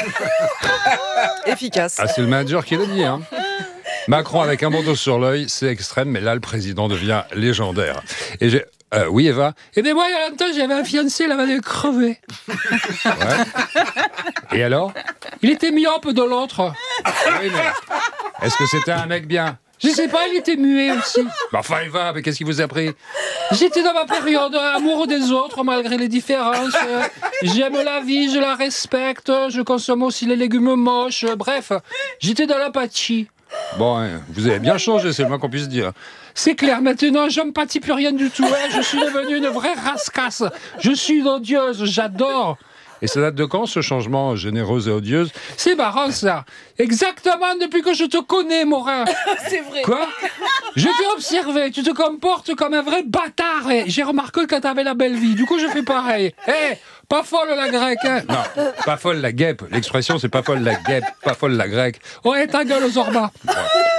Efficace. Ah, c'est le manager qui l'a dit, hein. Macron avec un bandeau sur l'œil, c'est extrême, mais là, le président devient légendaire. Et j'ai... Euh, oui, Eva? Eh bien, moi, il y a longtemps, j'avais un fiancé, il avait crevé. Ouais. Et alors? Il était myope de l'autre. Oui, mais est-ce que c'était un mec bien? Je sais pas, il était muet aussi. Bah, enfin, Eva, mais qu'est-ce qui vous a pris? J'étais dans ma période amoureux des autres, malgré les différences. J'aime la vie, je la respecte, je consomme aussi les légumes moches. Bref, j'étais dans l'apathie. Bon, hein, vous avez bien changé, c'est le moins qu'on puisse dire. C'est clair, maintenant, je ne pâtis plus rien du tout. Hein, je suis devenue une vraie rascasse. Je suis odieuse, j'adore. Et ça date de quand, ce changement généreuse et odieuse? C'est marrant, ça. Exactement depuis que je te connais, Morin. C'est vrai. Quoi? Je t'ai observé, tu te comportes comme un vrai bâtard. Et j'ai remarqué que t'avais la belle vie. Du coup, je fais pareil. Hé, hey, pas folle la grecque, hein? Non, pas folle la guêpe. L'expression, c'est pas folle la guêpe, pas folle la grecque. Ouais, ta gueule, Zorba. Ouais.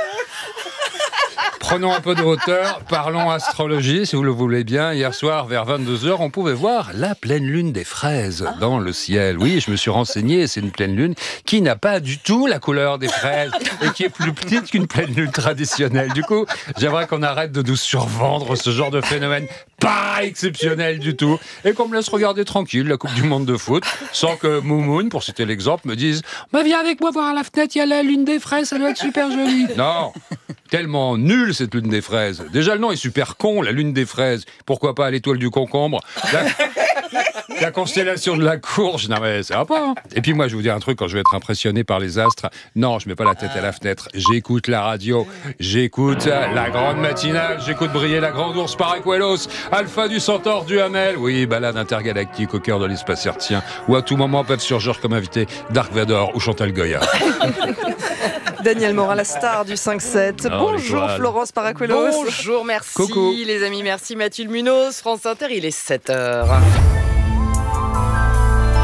Prenons un peu de hauteur, parlons astrologie, si vous le voulez bien. Hier soir, vers vingt-deux heures, on pouvait voir la pleine lune des fraises dans le ciel. Oui, je me suis renseigné, c'est une pleine lune qui n'a pas du tout la couleur des fraises et qui est plus petite qu'une pleine lune traditionnelle. Du coup, j'aimerais qu'on arrête de nous survendre ce genre de phénomène pas exceptionnel du tout et qu'on me laisse regarder tranquille la Coupe du Monde de foot sans que Moumoun, pour citer l'exemple, me dise « Mais viens avec moi voir à la fenêtre, il y a la lune des fraises, ça doit être super joli. » Non, tellement nul cette lune des fraises. Déjà, le nom est super con, la lune des fraises. Pourquoi pas l'étoile du concombre? La, la constellation de la courge. Non mais ça va pas. Hein. Et puis moi, je vais vous dire un truc, quand je vais être impressionné par les astres, non, je mets pas la tête à la fenêtre. J'écoute la radio, j'écoute la grande matinale, j'écoute briller la grande ours par Aquelos, Alpha du Centaure du Hamel. Oui, balade intergalactique au cœur de l'espace hertzien, où à tout moment peuvent surgir comme invité Dark Vador ou Chantal Goya. Daniel Morin, la star du cinq sept. Oh, Bonjour Florence Paracuelos. Bonjour, merci Coucou. les amis, merci Mathilde Munoz, France Inter, il est sept heures.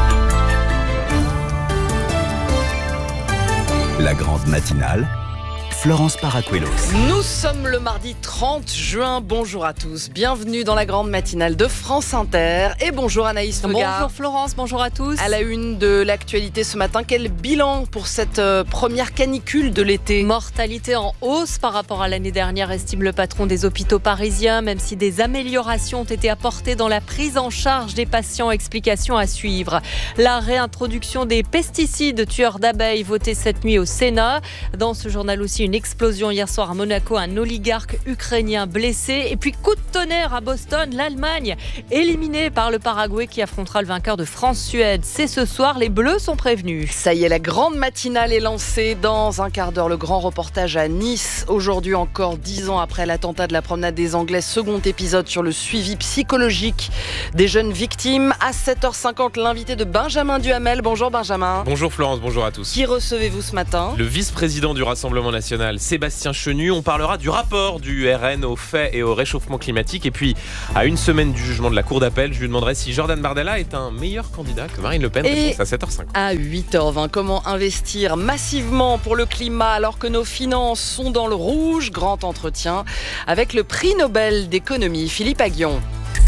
La grande matinale, Florence Paracuelos. Nous sommes le mardi trente juin. Bonjour à tous. Bienvenue dans la grande matinale de France Inter. Et bonjour Anaïs Fogard. Bonjour Florence, bonjour à tous. À la une de l'actualité ce matin, quel bilan pour cette euh, première canicule de l'été? Mortalité en hausse par rapport à l'année dernière, estime le patron des hôpitaux parisiens, même si des améliorations ont été apportées dans la prise en charge des patients. Explication à suivre. La réintroduction des pesticides tueurs d'abeilles votée cette nuit au Sénat. Dans ce journal aussi, une explosion hier soir à Monaco, un oligarque ukrainien blessé. Et puis coup de tonnerre à Boston, l'Allemagne éliminée par le Paraguay qui affrontera le vainqueur de France-Suède. C'est ce soir, les Bleus sont prévenus. Ça y est, la grande matinale est lancée. Dans un quart d'heure, le grand reportage à Nice. Aujourd'hui encore, dix ans après l'attentat de la promenade des Anglais, second épisode sur le suivi psychologique des jeunes victimes. À sept heures cinquante, l'invité de Benjamin Duhamel. Bonjour Benjamin. Bonjour Florence, bonjour à tous. Qui recevez-vous ce matin? Le vice-président du Rassemblement national, Sébastien Chenu. On parlera du rapport du R N aux faits et au réchauffement climatique. Et puis, à une semaine du jugement de la Cour d'appel, je lui demanderai si Jordan Bardella est un meilleur candidat que Marine Le Pen. Et réponse à sept heures cinquante. À huit heures vingt, comment investir massivement pour le climat alors que nos finances sont dans le rouge? Grand entretien avec le prix Nobel d'économie, Philippe Aghion.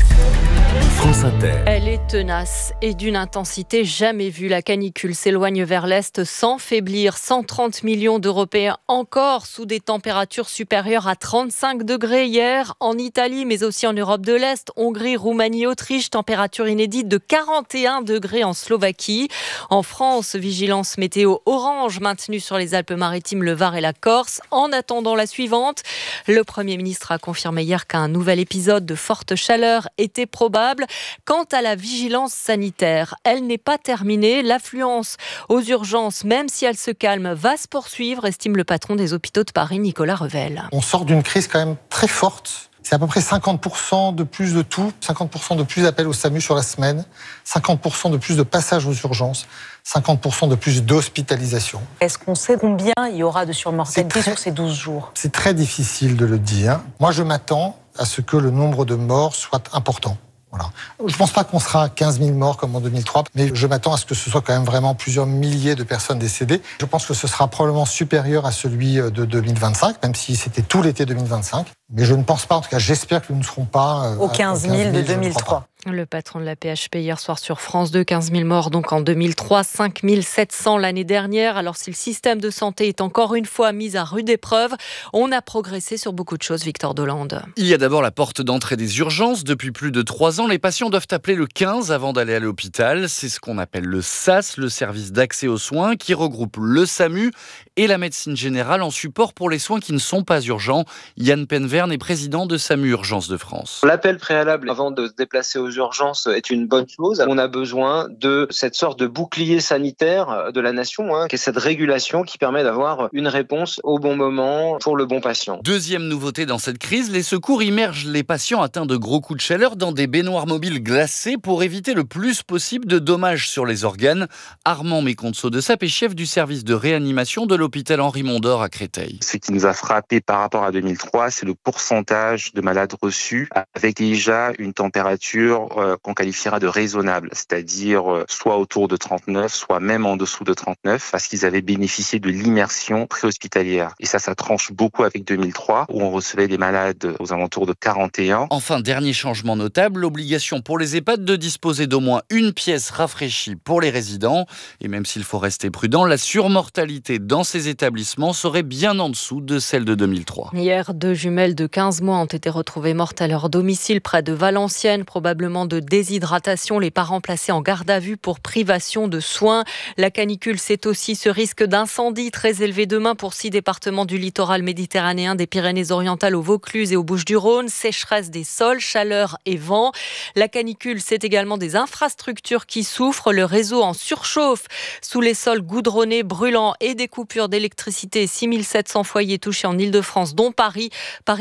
France Inter. Elle est tenace et d'une intensité jamais vue. La canicule s'éloigne vers l'est sans faiblir. cent trente millions d'Européens encore sous des températures supérieures à trente-cinq degrés hier en Italie, mais aussi en Europe de l'Est, Hongrie, Roumanie, Autriche. Température inédite de quarante et un degrés en Slovaquie. En France, vigilance météo orange maintenue sur les Alpes-Maritimes, le Var et la Corse. En attendant la suivante, le Premier ministre a confirmé hier qu'un nouvel épisode de forte chaleur était probable. Quant à la vigilance sanitaire, elle n'est pas terminée. L'affluence aux urgences, même si elle se calme, va se poursuivre, estime le patron des hôpitaux de Paris, Nicolas Revel. On sort d'une crise quand même très forte. C'est à peu près cinquante pour cent de plus de tout, cinquante pour cent de plus d'appels au SAMU sur la semaine, cinquante pour cent de plus de passages aux urgences, cinquante pour cent de plus d'hospitalisation. Est-ce qu'on sait combien il y aura de surmortalité sur ces douze jours? C'est très difficile de le dire. Moi, je m'attends à ce que le nombre de morts soit important. Voilà. Je ne pense pas qu'on sera à quinze mille morts comme en deux mille trois, mais je m'attends à ce que ce soit quand même vraiment plusieurs milliers de personnes décédées. Je pense que ce sera probablement supérieur à celui de deux mille vingt-cinq, même si c'était tout l'été deux mille vingt-cinq. Mais je ne pense pas, en tout cas j'espère que nous ne serons pas... Aux quinze mille de deux mille trois. Le patron de la P H P hier soir sur France deux, quinze mille morts donc en deux mille trois, cinq mille sept cents l'année dernière. Alors si le système de santé est encore une fois mis à rude épreuve, on a progressé sur beaucoup de choses, Victor Dolande. Il y a d'abord la porte d'entrée des urgences. Depuis plus de trois ans, les patients doivent appeler le quinze avant d'aller à l'hôpital. C'est ce qu'on appelle le S A S, le service d'accès aux soins, qui regroupe le SAMU et la médecine générale en support pour les soins qui ne sont pas urgents. Yann Penverne est président de SAMU Urgences de France. L'appel préalable avant de se déplacer aux urgences est une bonne chose. On a besoin de cette sorte de bouclier sanitaire de la nation, hein, qui est cette régulation qui permet d'avoir une réponse au bon moment pour le bon patient. Deuxième nouveauté dans cette crise, les secours immergent les patients atteints de gros coups de chaleur dans des baignoires mobiles glacées pour éviter le plus possible de dommages sur les organes. Armand Méconso de Sape est chef du service de réanimation de l'hôpital Henri Mondor à Créteil. Ce qui nous a frappé par rapport à deux mille trois, c'est le pourcentage de malades reçus avec déjà une température euh, qu'on qualifiera de raisonnable, c'est-à-dire euh, soit autour de trente-neuf, soit même en dessous de trente-neuf, parce qu'ils avaient bénéficié de l'immersion préhospitalière. Et ça, ça tranche beaucoup avec deux mille trois, où on recevait des malades aux alentours de quarante et un. Enfin, dernier changement notable, l'obligation pour les EHPAD de disposer d'au moins une pièce rafraîchie pour les résidents. Et même s'il faut rester prudent, la surmortalité dans ces établissements serait bien en dessous de celle de deux mille trois. Hier, deux jumelles de quinze mois ont été retrouvées mortes à leur domicile près de Valenciennes, probablement de déshydratation. Les parents placés en garde à vue pour privation de soins. La canicule, c'est aussi ce risque d'incendie très élevé demain pour six départements du littoral méditerranéen, des Pyrénées-Orientales au Vaucluse et au Bouches-du-Rhône. Sécheresse des sols, chaleur et vent. La canicule, c'est également des infrastructures qui souffrent. Le réseau en surchauffe sous les sols goudronnés, brûlants et des coupures d'électricité. six mille sept cents foyers touchés en Ile-de-France, dont Paris. Paris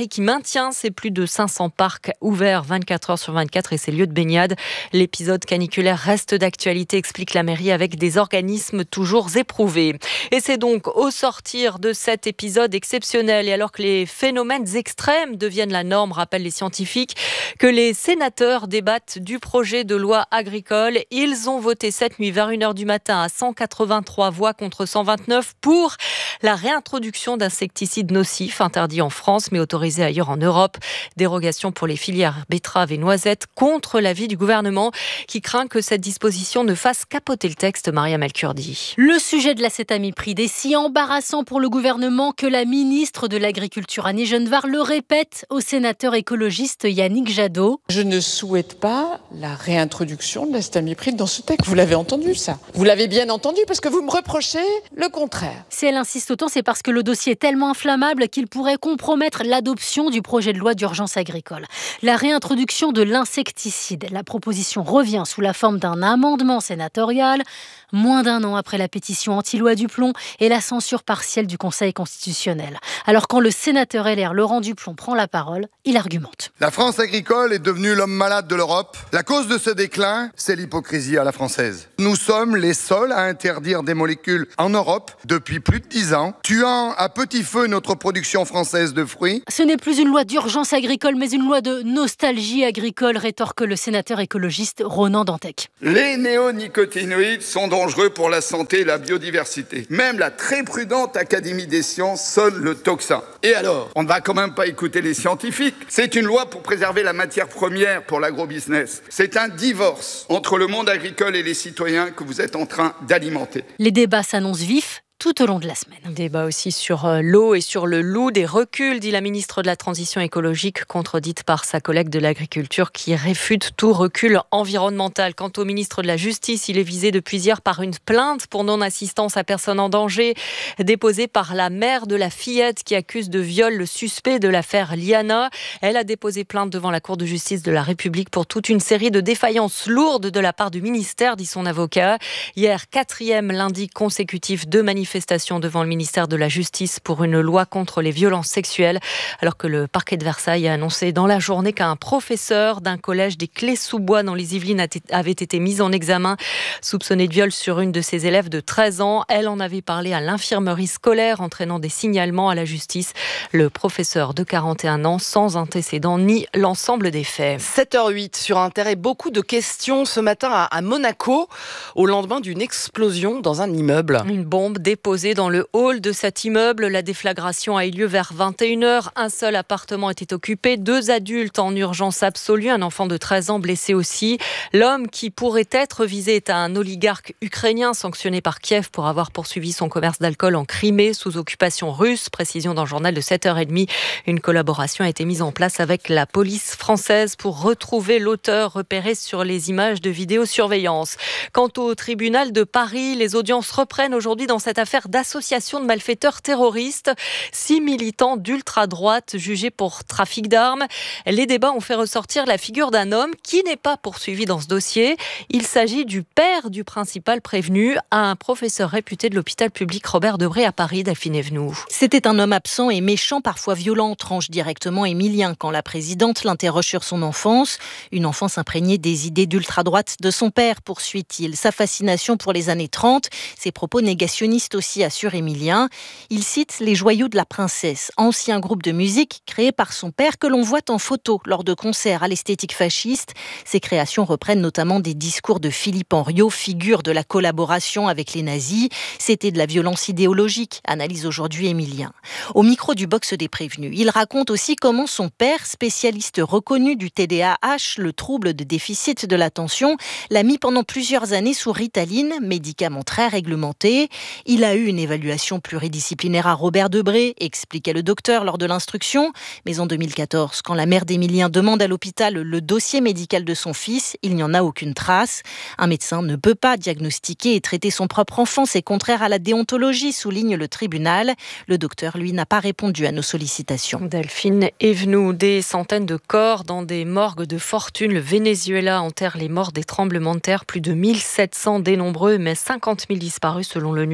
qui maintient ses plus de cinq cents parcs ouverts vingt-quatre heures sur vingt-quatre et ses lieux de baignade. L'épisode caniculaire reste d'actualité, explique la mairie, avec des organismes toujours éprouvés. Et c'est donc au sortir de cet épisode exceptionnel et alors que les phénomènes extrêmes deviennent la norme, rappellent les scientifiques, que les sénateurs débattent du projet de loi agricole. Ils ont voté cette nuit vers une heure du matin à cent quatre-vingt-trois voix contre cent vingt-neuf pour la réintroduction d'insecticides nocifs interdits en France mais autorisés ailleurs en Europe. Dérogation pour les filières betteraves et noisettes contre l'avis du gouvernement qui craint que cette disposition ne fasse capoter le texte. Mariam El-Kurdi. Le sujet de l'acétamipride est si embarrassant pour le gouvernement que la ministre de l'Agriculture Annie Genevard le répète au sénateur écologiste Yannick Jadot. Je ne souhaite pas la réintroduction de l'acétamipride dans ce texte. Vous l'avez entendu, ça. Vous l'avez bien entendu parce que vous me reprochez le contraire. Si elle insiste autant, c'est parce que le dossier est tellement inflammable qu'il pourrait compromettre l'adoption du projet de loi d'urgence agricole. La réintroduction de l'insecticide. La proposition revient sous la forme d'un amendement sénatorial, moins d'un an après la pétition anti-loi Duplon et la censure partielle du Conseil constitutionnel. Alors quand le sénateur L R Laurent Duplon prend la parole, il argumente. La France agricole est devenue l'homme malade de l'Europe. La cause de ce déclin, c'est l'hypocrisie à la française. Nous sommes les seuls à interdire des molécules en Europe depuis plus de dix ans, tuant à petit feu notre production française de fruits. Ce n'est plus une loi d'urgence agricole, mais une loi de nostalgie agricole, rétorque le sénateur écologiste Ronan Dantec. Les néonicotinoïdes sont dangereux pour la santé et la biodiversité. Même la très prudente Académie des sciences sonne le tocsin. Et alors, on ne va quand même pas écouter les scientifiques. C'est une loi pour préserver la matière première pour l'agrobusiness. C'est un divorce entre le monde agricole et les citoyens que vous êtes en train d'alimenter. Les débats s'annoncent vifs tout au long de la semaine. Débat aussi sur l'eau et sur le loup. Des reculs, dit la ministre de la Transition écologique, contredite par sa collègue de l'Agriculture qui réfute tout recul environnemental. Quant au ministre de la Justice, il est visé depuis hier par une plainte pour non-assistance à personne en danger déposée par la mère de la fillette qui accuse de viol le suspect de l'affaire Liana. Elle a déposé plainte devant la Cour de justice de la République pour toute une série de défaillances lourdes de la part du ministère, dit son avocat. Hier, quatrième lundi consécutif de manifestation devant le ministère de la Justice pour une loi contre les violences sexuelles, alors que le parquet de Versailles a annoncé dans la journée qu'un professeur d'un collège des Clés-sous-Bois dans les Yvelines avait été mis en examen, soupçonné de viol sur une de ses élèves de treize ans. Elle en avait parlé à l'infirmerie scolaire, entraînant des signalements à la justice. Le professeur de quarante et un ans, sans antécédent, nie l'ensemble des faits. sept heures huit sur Inter et beaucoup de questions ce matin à Monaco, au lendemain d'une explosion dans un immeuble. Une bombe déposée dans le hall de cet immeuble. La déflagration a eu lieu vers vingt et une heures. Un seul appartement était occupé. Deux adultes en urgence absolue. Un enfant de treize ans blessé aussi. L'homme qui pourrait être visé est un oligarque ukrainien sanctionné par Kiev pour avoir poursuivi son commerce d'alcool en Crimée sous occupation russe. Précision dans le journal de sept heures trente. Une collaboration a été mise en place avec la police française pour retrouver l'auteur repéré sur les images de vidéosurveillance. Quant au tribunal de Paris, les audiences reprennent aujourd'hui dans cette affaire d'association de malfaiteurs terroristes. Six militants d'ultra-droite jugés pour trafic d'armes. Les débats ont fait ressortir la figure d'un homme qui n'est pas poursuivi dans ce dossier. Il s'agit du père du principal prévenu, un professeur réputé de l'hôpital public Robert Debré à Paris, Delphine Evenou. C'était un homme absent et méchant, parfois violent, tranche directement Émilien quand la présidente l'interroge sur son enfance. Une enfance imprégnée des idées d'ultra-droite de son père, poursuit-il. Sa fascination pour les années trente, ses propos négationnistes aussi, assure Émilien. Il cite les Joyaux de la Princesse, ancien groupe de musique créé par son père que l'on voit en photo lors de concerts à l'esthétique fasciste. Ces créations reprennent notamment des discours de Philippe Henriot, figure de la collaboration avec les nazis. C'était de la violence idéologique, analyse aujourd'hui Émilien. Au micro du box des prévenus, il raconte aussi comment son père, spécialiste reconnu du T D A H, le trouble de déficit de l'attention, l'a mis pendant plusieurs années sous Ritaline, médicament très réglementé. Il a eu une évaluation pluridisciplinaire à Robert Debré, expliquait le docteur lors de l'instruction. Mais en deux mille quatorze, quand la mère d'Émilien demande à l'hôpital le dossier médical de son fils, il n'y en a aucune trace. Un médecin ne peut pas diagnostiquer et traiter son propre enfant, c'est contraire à la déontologie, souligne le tribunal. Le docteur, lui, n'a pas répondu à nos sollicitations. Delphine Evenou, des centaines de corps dans des morgues de fortune. Le Venezuela enterre les morts des tremblements de terre, plus de mille sept cents dénombreux, mais cinquante mille disparus selon l'ONU dans les décombres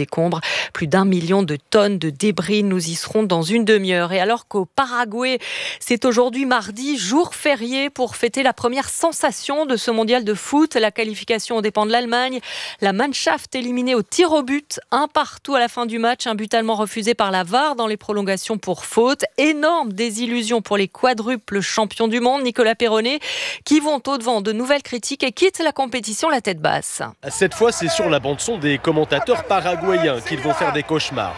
décombres. Plus d'un million de tonnes de débris. Nous y serons dans une demi-heure. Et alors qu'au Paraguay, c'est aujourd'hui mardi, jour férié pour fêter la première sensation de ce mondial de foot. La qualification dépend de l'Allemagne. La Mannschaft éliminée au tir au but. Un partout à la fin du match. Un but allemand refusé par la V A R dans les prolongations pour faute. Énorme désillusion pour les quadruples champions du monde, Nicolas Perronnet, qui vont au-devant de nouvelles critiques et quittent la compétition la tête basse. Cette fois, c'est sur la bande-son des commentateurs paraguayens qu'ils vont faire des cauchemars.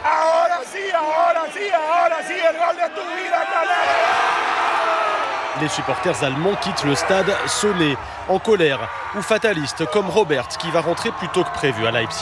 Les supporters allemands quittent le stade sonnés, en colère ou fatalistes, comme Robert qui va rentrer plus tôt que prévu à Leipzig.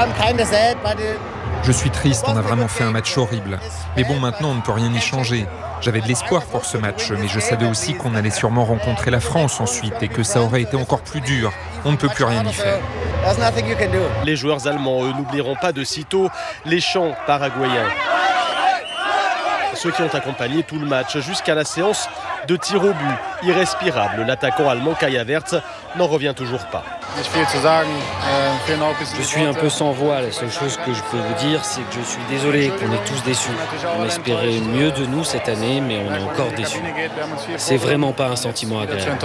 Je suis triste, on a vraiment fait un match horrible. Mais bon, maintenant on ne peut rien y changer. J'avais de l'espoir pour ce match, mais je savais aussi qu'on allait sûrement rencontrer la France ensuite et que ça aurait été encore plus dur. On ne peut plus rien y faire. Les joueurs allemands, eux, n'oublieront pas de sitôt les chants paraguayens. Ceux qui ont accompagné tout le match jusqu'à la séance de tir au but. Irrespirable, l'attaquant allemand Kai Havertz n'en revient toujours pas. Je suis un peu sans voix. La seule chose que je peux vous dire, c'est que je suis désolé qu'on est tous déçus. On espérait mieux de nous cette année, mais on est encore déçus. C'est vraiment pas un sentiment agréable.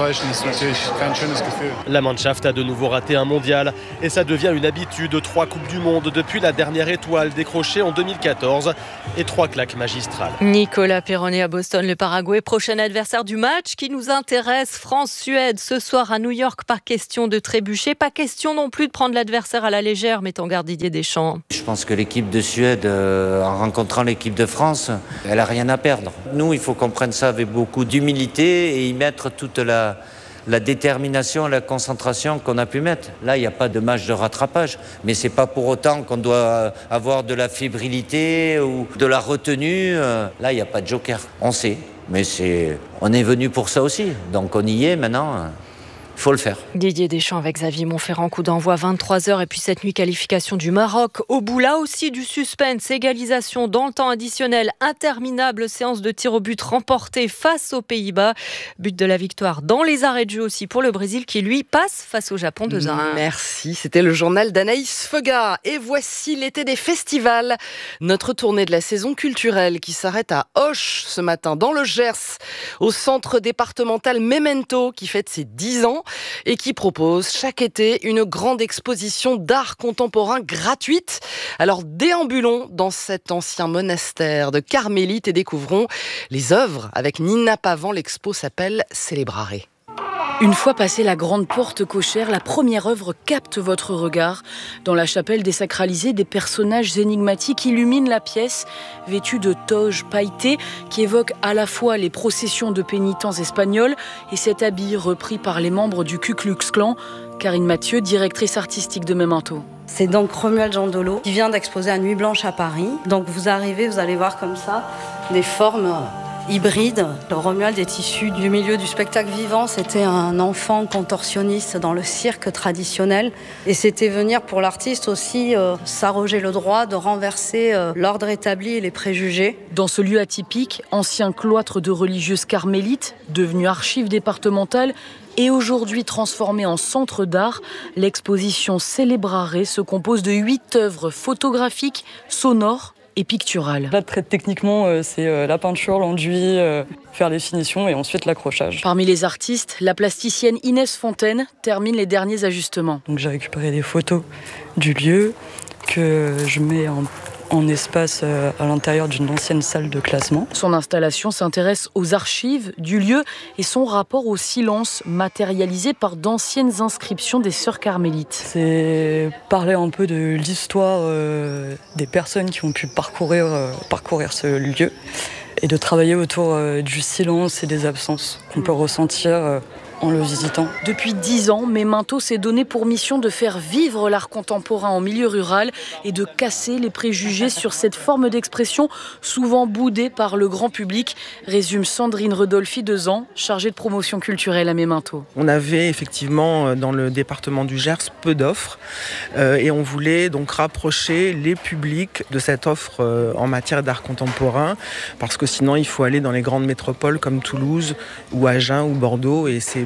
La Mannschaft a de nouveau raté un mondial et ça devient une habitude. Trois Coupes du Monde depuis la dernière étoile décrochée en deux mille quatorze et trois claques magistrales. Nicolas Perronnet à Boston, le Paraguay, prochain adversaire du match qui nous intéresse, France-Suède, ce soir à New York. Pas question de trébucher, pas question non plus de prendre l'adversaire à la légère, met en garde Didier Deschamps. Je pense que l'équipe de Suède, euh, en rencontrant l'équipe de France, elle n'a rien à perdre. Nous, il faut qu'on prenne ça avec beaucoup d'humilité et y mettre toute la, la détermination, la concentration qu'on a pu mettre. Là, il n'y a pas de match de rattrapage, mais c'est pas pour autant qu'on doit avoir de la fébrilité ou de la retenue. Là, il n'y a pas de joker. On sait, mais c'est, on est venu pour ça aussi, donc on y est maintenant. Il faut le faire. Didier Deschamps avec Xavier Montferrand, coup d'envoi vingt-trois heures et puis cette nuit qualification du Maroc. Au bout là aussi du suspense, égalisation dans le temps additionnel, interminable séance de tir au but remportée face aux Pays-Bas. But de la victoire dans les arrêts de jeu aussi pour le Brésil qui lui passe face au Japon deux à un. Merci, c'était le journal d'Anaïs Feuga. Et voici l'été des festivals. Notre tournée de la saison culturelle qui s'arrête à Auch ce matin dans le Gers, au centre départemental Memento qui fête ses dix ans. Et qui propose chaque été une grande exposition d'art contemporain gratuite. Alors déambulons dans cet ancien monastère de Carmélites et découvrons les œuvres avec Nina Pavan. L'expo s'appelle Célébrare. Une fois passée la grande porte cochère, la première œuvre capte votre regard. Dans la chapelle désacralisée, des personnages énigmatiques illuminent la pièce, vêtus de toges pailletées qui évoquent à la fois les processions de pénitents espagnols et cet habit repris par les membres du Ku Klux Klan. Karine Mathieu, directrice artistique de Memento. C'est donc Romuald Jandolo qui vient d'exposer à Nuit Blanche à Paris. Donc vous arrivez, vous allez voir comme ça des formes hybride. Le Romuald est issu du milieu du spectacle vivant. C'était un enfant contorsionniste dans le cirque traditionnel. Et c'était venir pour l'artiste aussi euh, s'arroger le droit de renverser euh, l'ordre établi et les préjugés. Dans ce lieu atypique, ancien cloître de religieuses carmélites, devenu archive départementale et aujourd'hui transformé en centre d'art, l'exposition Célébrare se compose de huit œuvres photographiques, sonores et picturale. Là, très techniquement, euh, c'est euh, la peinture, l'enduit, euh, faire les finitions et ensuite l'accrochage. Parmi les artistes, la plasticienne Inès Fontaine termine les derniers ajustements. Donc j'ai récupéré des photos du lieu que je mets en en espace euh, à l'intérieur d'une ancienne salle de classement. Son installation s'intéresse aux archives du lieu et son rapport au silence matérialisé par d'anciennes inscriptions des sœurs carmélites. C'est parler un peu de l'histoire euh, des personnes qui ont pu parcourir, euh, parcourir ce lieu et de travailler autour euh, du silence et des absences qu'on peut ressentir euh, en le visitant. Depuis dix ans, Memento s'est donné pour mission de faire vivre l'art contemporain en milieu rural et de casser les préjugés sur cette forme d'expression souvent boudée par le grand public, résume Sandrine Redolfi, deux ans, chargée de promotion culturelle à Memento. On avait effectivement dans le département du Gers peu d'offres euh, et on voulait donc rapprocher les publics de cette offre euh, en matière d'art contemporain parce que sinon il faut aller dans les grandes métropoles comme Toulouse ou Agen ou Bordeaux et c'est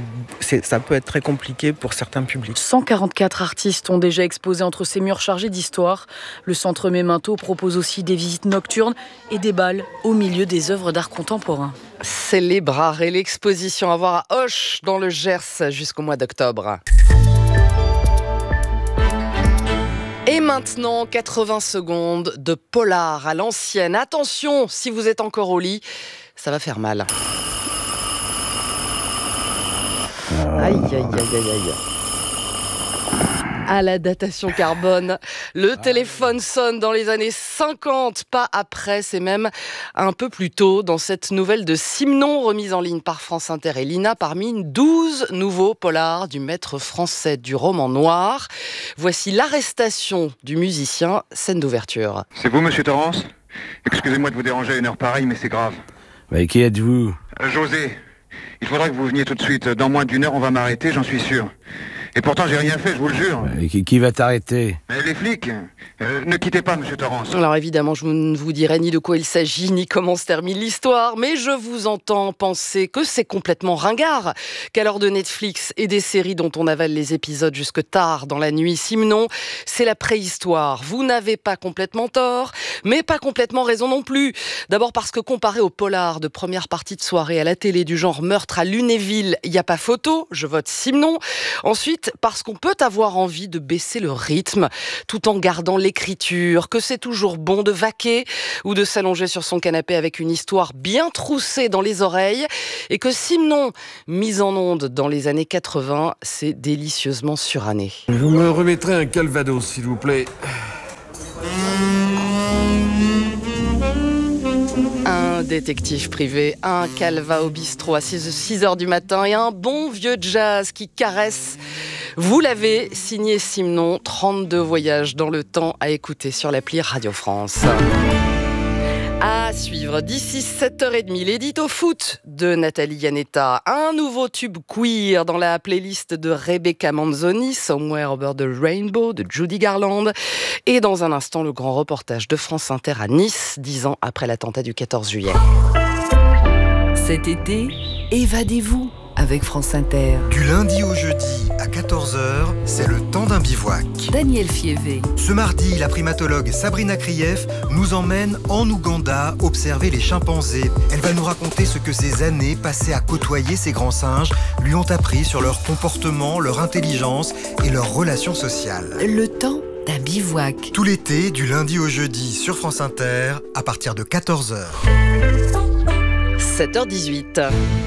c'est, ça peut être très compliqué pour certains publics. cent quarante-quatre artistes ont déjà exposé entre ces murs chargés d'histoire. Le Centre Memento propose aussi des visites nocturnes et des bals au milieu des œuvres d'art contemporain. Célébrer l'exposition à voir à Auch dans le Gers jusqu'au mois d'octobre. Et maintenant, quatre-vingts secondes de polar à l'ancienne. Attention, si vous êtes encore au lit, ça va faire mal. Aïe, aïe, aïe, aïe, aïe. À la datation carbone, le téléphone sonne dans les années cinquante, pas après, c'est même un peu plus tôt dans cette nouvelle de Simenon remise en ligne par France Inter et l'I N A parmi douze nouveaux polars du maître français du roman noir. Voici l'arrestation du musicien, scène d'ouverture. C'est vous, monsieur Torrance ? Excusez-moi de vous déranger à une heure pareille, mais c'est grave. Mais qui êtes-vous ? euh, José, il faudra que vous veniez tout de suite. Dans moins d'une heure, on va m'arrêter, j'en suis sûr. Et pourtant, j'ai rien fait, je vous le jure. Et qui, qui va t'arrêter ? Mais les flics, euh, ne quittez pas, monsieur Torrance. Alors évidemment, je ne vous dirai ni de quoi il s'agit, ni comment se termine l'histoire, mais je vous entends penser que c'est complètement ringard, qu'à l'heure de Netflix et des séries dont on avale les épisodes jusque tard dans la nuit, Simenon, c'est la préhistoire. Vous n'avez pas complètement tort, mais pas complètement raison non plus. D'abord parce que comparé au polar de première partie de soirée à la télé du genre Meurtre à Lunéville, il n'y a pas photo, je vote Simenon. Ensuite, parce qu'on peut avoir envie de baisser le rythme tout en gardant l'écriture, que c'est toujours bon de vaquer ou de s'allonger sur son canapé avec une histoire bien troussée dans les oreilles et que Simenon, mise en onde dans les années quatre-vingts, c'est délicieusement suranné. Vous me remettrez un Calvados, s'il vous plaît. Un détective privé, un calva au bistrot à six heures du matin et un bon vieux jazz qui caresse. Vous l'avez, signé Simenon, trente-deux voyages dans le temps à écouter sur l'appli Radio France. À suivre d'ici sept heures trente, l'édito foot de Nathalie Yanetta. Un nouveau tube queer dans la playlist de Rebecca Manzoni, Somewhere Over the Rainbow de Judy Garland. Et dans un instant, le grand reportage de France Inter à Nice, dix ans après l'attentat du quatorze juillet. Cet été, évadez-vous avec France Inter. Du lundi au jeudi à quatorze heures, c'est le temps d'un bivouac. Daniel Fievé. Ce mardi, la primatologue Sabrina Krief nous emmène en Ouganda observer les chimpanzés. Elle va nous raconter ce que ces années passées à côtoyer ces grands singes lui ont appris sur leur comportement, leur intelligence et leurs relations sociales. Le temps d'un bivouac. Tout l'été, du lundi au jeudi sur France Inter, à partir de quatorze heures. sept heures dix-huit.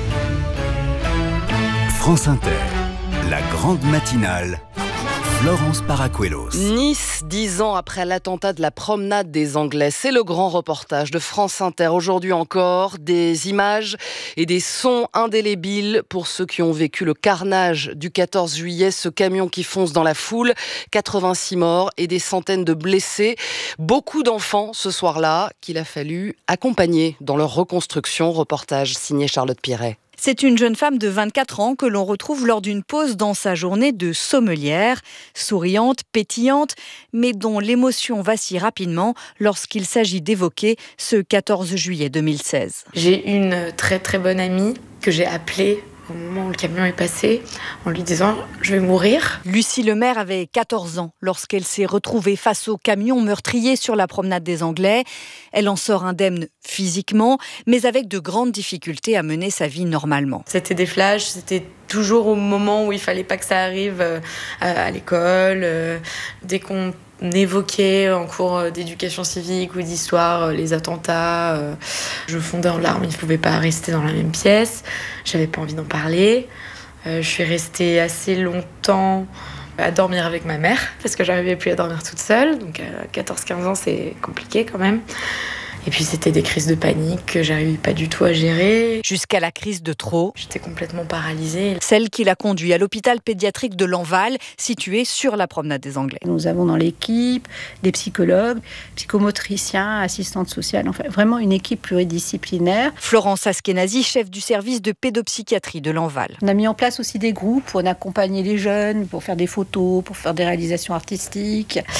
France Inter, la grande matinale, Florence Paracuelos. Nice, dix ans après l'attentat de la promenade des Anglais. C'est le grand reportage de France Inter. Aujourd'hui encore, des images et des sons indélébiles pour ceux qui ont vécu le carnage du quatorze juillet. Ce camion qui fonce dans la foule, quatre-vingt-six morts et des centaines de blessés. Beaucoup d'enfants ce soir-là qu'il a fallu accompagner dans leur reconstruction. Reportage signé Charlotte Piret. C'est une jeune femme de vingt-quatre ans que l'on retrouve lors d'une pause dans sa journée de sommelière, souriante, pétillante, mais dont l'émotion vacille rapidement lorsqu'il s'agit d'évoquer ce quatorze juillet deux mille seize. J'ai une très très bonne amie que j'ai appelée au moment où le camion est passé, en lui disant « je vais mourir ». Lucie Lemaire avait quatorze ans lorsqu'elle s'est retrouvée face au camion meurtrier sur la promenade des Anglais. Elle en sort indemne physiquement, mais avec de grandes difficultés à mener sa vie normalement. C'était des flashs, c'était toujours au moment où il fallait pas que ça arrive euh, à l'école. Euh, dès qu'on évoquait en cours d'éducation civique ou d'histoire les attentats, euh, je fondais en larmes, il ne pouvait pas rester dans la même pièce. J'avais pas envie d'en parler. Euh, je suis restée assez longtemps à dormir avec ma mère parce que j'arrivais plus à dormir toute seule. Donc à quatorze quinze ans, c'est compliqué quand même. Et puis c'était des crises de panique que j'arrivais pas du tout à gérer. Jusqu'à la crise de trop. J'étais complètement paralysée. Celle qui l'a conduit à l'hôpital pédiatrique de Lanval, situé sur la promenade des Anglais. Nous avons dans l'équipe des psychologues, psychomotriciens, assistantes sociales, enfin vraiment une équipe pluridisciplinaire. Florence Askenazi, chef du service de pédopsychiatrie de Lanval. On a mis en place aussi des groupes pour accompagner les jeunes, pour faire des photos, pour faire des réalisations artistiques.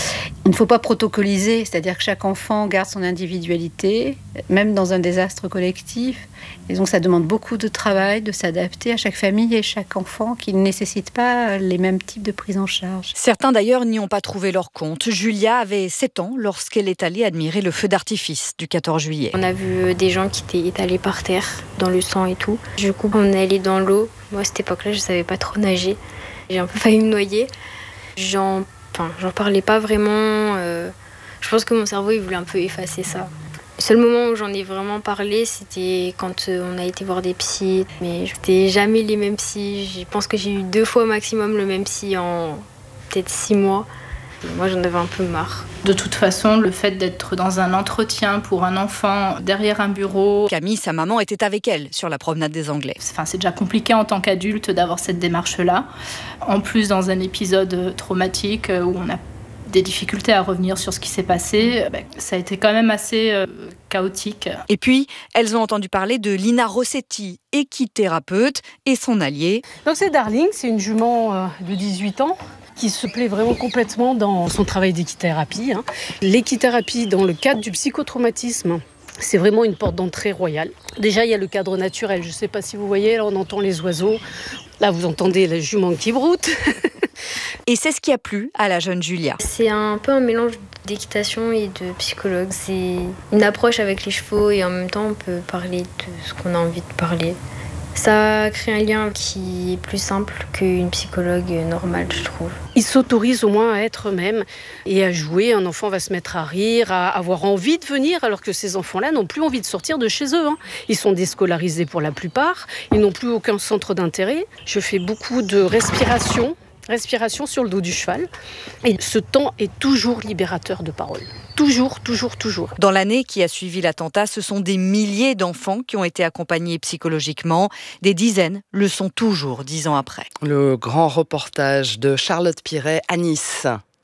Il ne faut pas protocoliser, c'est-à-dire que chaque enfant garde son individualité, même dans un désastre collectif. Et donc ça demande beaucoup de travail, de s'adapter à chaque famille et chaque enfant qui ne nécessite pas les mêmes types de prise en charge. Certains d'ailleurs n'y ont pas trouvé leur compte. Julia avait sept ans lorsqu'elle est allée admirer le feu d'artifice du quatorze juillet. On a vu des gens qui étaient étalés par terre, dans le sang et tout. Du coup, on est allé dans l'eau. Moi, à cette époque-là, je ne savais pas trop nager. J'ai un peu failli me noyer. J'en, enfin, j'en parlais pas vraiment. Euh, je pense que mon cerveau, il voulait un peu effacer ça. Le seul moment où j'en ai vraiment parlé, c'était quand on a été voir des psys. Mais c'était jamais les mêmes psys. Je pense que j'ai eu deux fois maximum le même psy en peut-être six mois. Et moi, j'en avais un peu marre. De toute façon, le fait d'être dans un entretien pour un enfant derrière un bureau... Camille, sa maman, était avec elle sur la promenade des Anglais. Enfin, c'est déjà compliqué en tant qu'adulte d'avoir cette démarche-là. En plus, dans un épisode traumatique où on a des difficultés à revenir sur ce qui s'est passé, ça a été quand même assez euh, chaotique. Et puis, elles ont entendu parler de Lina Rossetti, équithérapeute, et son allié. Donc c'est Darling, c'est une jument euh, de dix-huit ans qui se plaît vraiment complètement dans son travail d'équithérapie. Hein. L'équithérapie dans le cadre du psychotraumatisme, c'est vraiment une porte d'entrée royale. Déjà, il y a le cadre naturel. Je ne sais pas si vous voyez, là on entend les oiseaux. Là, vous entendez la jument qui broute. Et c'est ce qui a plu à la jeune Julia. C'est un peu un mélange d'équitation et de psychologue. C'est une approche avec les chevaux et en même temps, on peut parler de ce qu'on a envie de parler. Ça crée un lien qui est plus simple qu'une psychologue normale, je trouve. Ils s'autorisent au moins à être eux-mêmes et à jouer. Un enfant va se mettre à rire, à avoir envie de venir, alors que ces enfants-là n'ont plus envie de sortir de chez eux. Hein. Ils sont déscolarisés pour la plupart. Ils n'ont plus aucun centre d'intérêt. Je fais beaucoup de respiration. Respiration sur le dos du cheval. Et ce temps est toujours libérateur de parole. Toujours, toujours, toujours. Dans l'année qui a suivi l'attentat, ce sont des milliers d'enfants qui ont été accompagnés psychologiquement. Des dizaines le sont toujours, dix ans après. Le grand reportage de Charlotte Piret à Nice.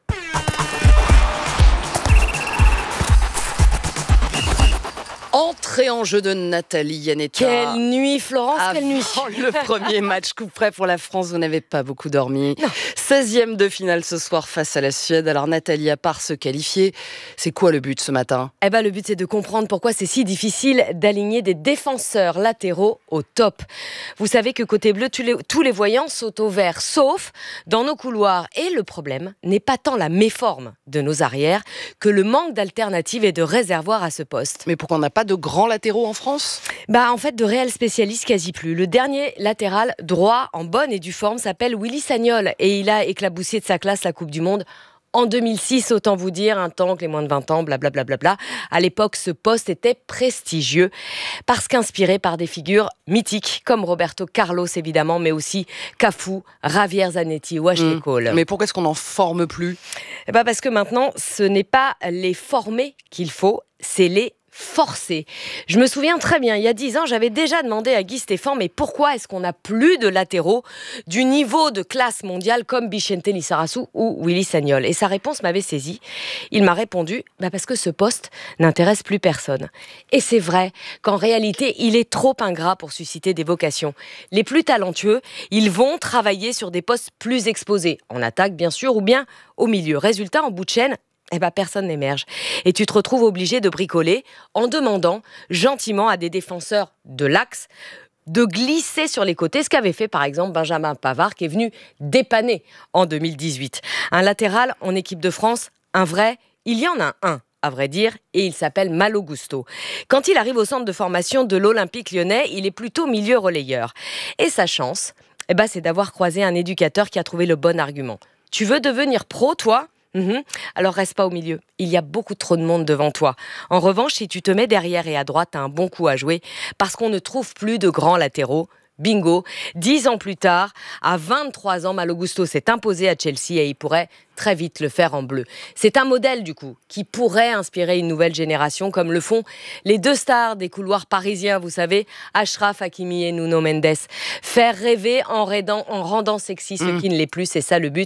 Entrée en jeu de Nathalie Yanetta. Quelle nuit, Florence, Avant quelle nuit. Le premier match coup près pour la France, vous n'avez pas beaucoup dormi. seizième de finale ce soir face à la Suède. Alors Nathalie, à part se qualifier, c'est quoi le but ce matin ? Eh ben, le but, c'est de comprendre pourquoi c'est si difficile d'aligner des défenseurs latéraux au top. Vous savez que côté bleu, tous les, tous les voyants sont au vert, sauf dans nos couloirs. Et le problème n'est pas tant la méforme de nos arrières que le manque d'alternatives et de réservoirs à ce poste. Mais pourquoi on n'a pas de grands latéraux en France ? Bah en fait, de réels spécialistes quasi plus. Le dernier latéral droit en bonne et due forme s'appelle Willy Sagnol et il a éclaboussé de sa classe la Coupe du Monde en deux mille six, autant vous dire, un temps que les moins de vingt ans, blablabla. Bla bla bla. À l'époque, ce poste était prestigieux parce qu'inspiré par des figures mythiques comme Roberto Carlos évidemment, mais aussi Cafu, Javier Zanetti ou Ashley mmh. Cole. Mais pourquoi est-ce qu'on n'en forme plus ? Eh ben parce que maintenant, ce n'est pas les former qu'il faut, c'est les forcé. Je me souviens très bien, il y a dix ans, j'avais déjà demandé à Guy Stéphane, mais pourquoi est-ce qu'on n'a plus de latéraux du niveau de classe mondiale comme Vicente Lizarazu ou Willy Sagnol ? Et sa réponse m'avait saisi. Il m'a répondu, bah parce que ce poste n'intéresse plus personne. Et c'est vrai qu'en réalité, il est trop ingrat pour susciter des vocations. Les plus talentueux, ils vont travailler sur des postes plus exposés, en attaque bien sûr, ou bien au milieu. Résultat, en bout de chaîne, eh ben, personne n'émerge. Et tu te retrouves obligé de bricoler en demandant gentiment à des défenseurs de l'axe de glisser sur les côtés, ce qu'avait fait par exemple Benjamin Pavard qui est venu dépanner en deux mille dix-huit. Un latéral en équipe de France, un vrai, il y en a un. À vrai dire, et il s'appelle Malo Gusto. Quand il arrive au centre de formation de l'Olympique lyonnais, il est plutôt milieu relayeur. Et sa chance, eh ben, c'est d'avoir croisé un éducateur qui a trouvé le bon argument. Tu veux devenir pro, toi ? Mmh. Alors reste pas au milieu, il y a beaucoup trop de monde devant toi. En revanche, si tu te mets derrière et à droite, t'as un bon coup à jouer parce qu'on ne trouve plus de grands latéraux. Bingo, dix ans plus tard, à vingt-trois ans, Malo Gusto s'est imposé à Chelsea et il pourrait très vite le faire en bleu. C'est un modèle du coup qui pourrait inspirer une nouvelle génération comme le font les deux stars des couloirs parisiens, vous savez, Achraf Hakimi et Nuno Mendes. Faire rêver en, raidant, en rendant sexy ce mmh. qui ne l'est plus, c'est ça le but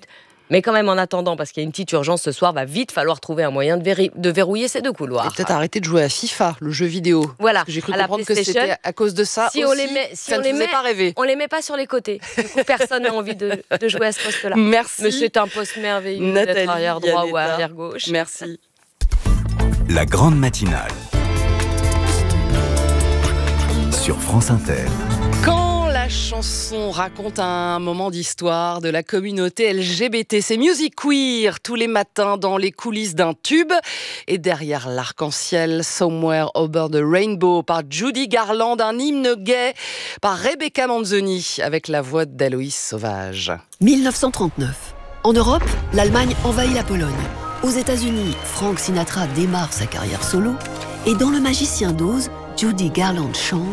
Mais quand même, en attendant, parce qu'il y a une petite urgence ce soir, va vite falloir trouver un moyen de, verri- de verrouiller ces deux couloirs. Et peut-être arrêter de jouer à FIFA, le jeu vidéo. Voilà, J'ai cru à la comprendre que PlayStation. c'était à cause de ça Si aussi, on les met, si ça on ne les faisait met, pas rêver. on les met pas sur les côtés. Du coup, personne n'a envie de, de jouer à ce poste-là. Merci. Mais c'est un poste merveilleux Nathalie d'être arrière droit ou Yanetta. arrière gauche. Merci. La grande matinale. Sur France Inter. Quand la chanson raconte un moment d'histoire de la communauté L G B T, c'est Music Queer tous les matins dans les coulisses d'un tube. Et derrière l'arc-en-ciel, Somewhere Over the Rainbow par Judy Garland, un hymne gay par Rebecca Manzoni avec la voix d'Aloïs Sauvage. dix-neuf cent trente-neuf. En Europe, l'Allemagne envahit la Pologne. Aux États-Unis, Frank Sinatra démarre sa carrière solo. Et dans Le Magicien d'Oz, Judy Garland chante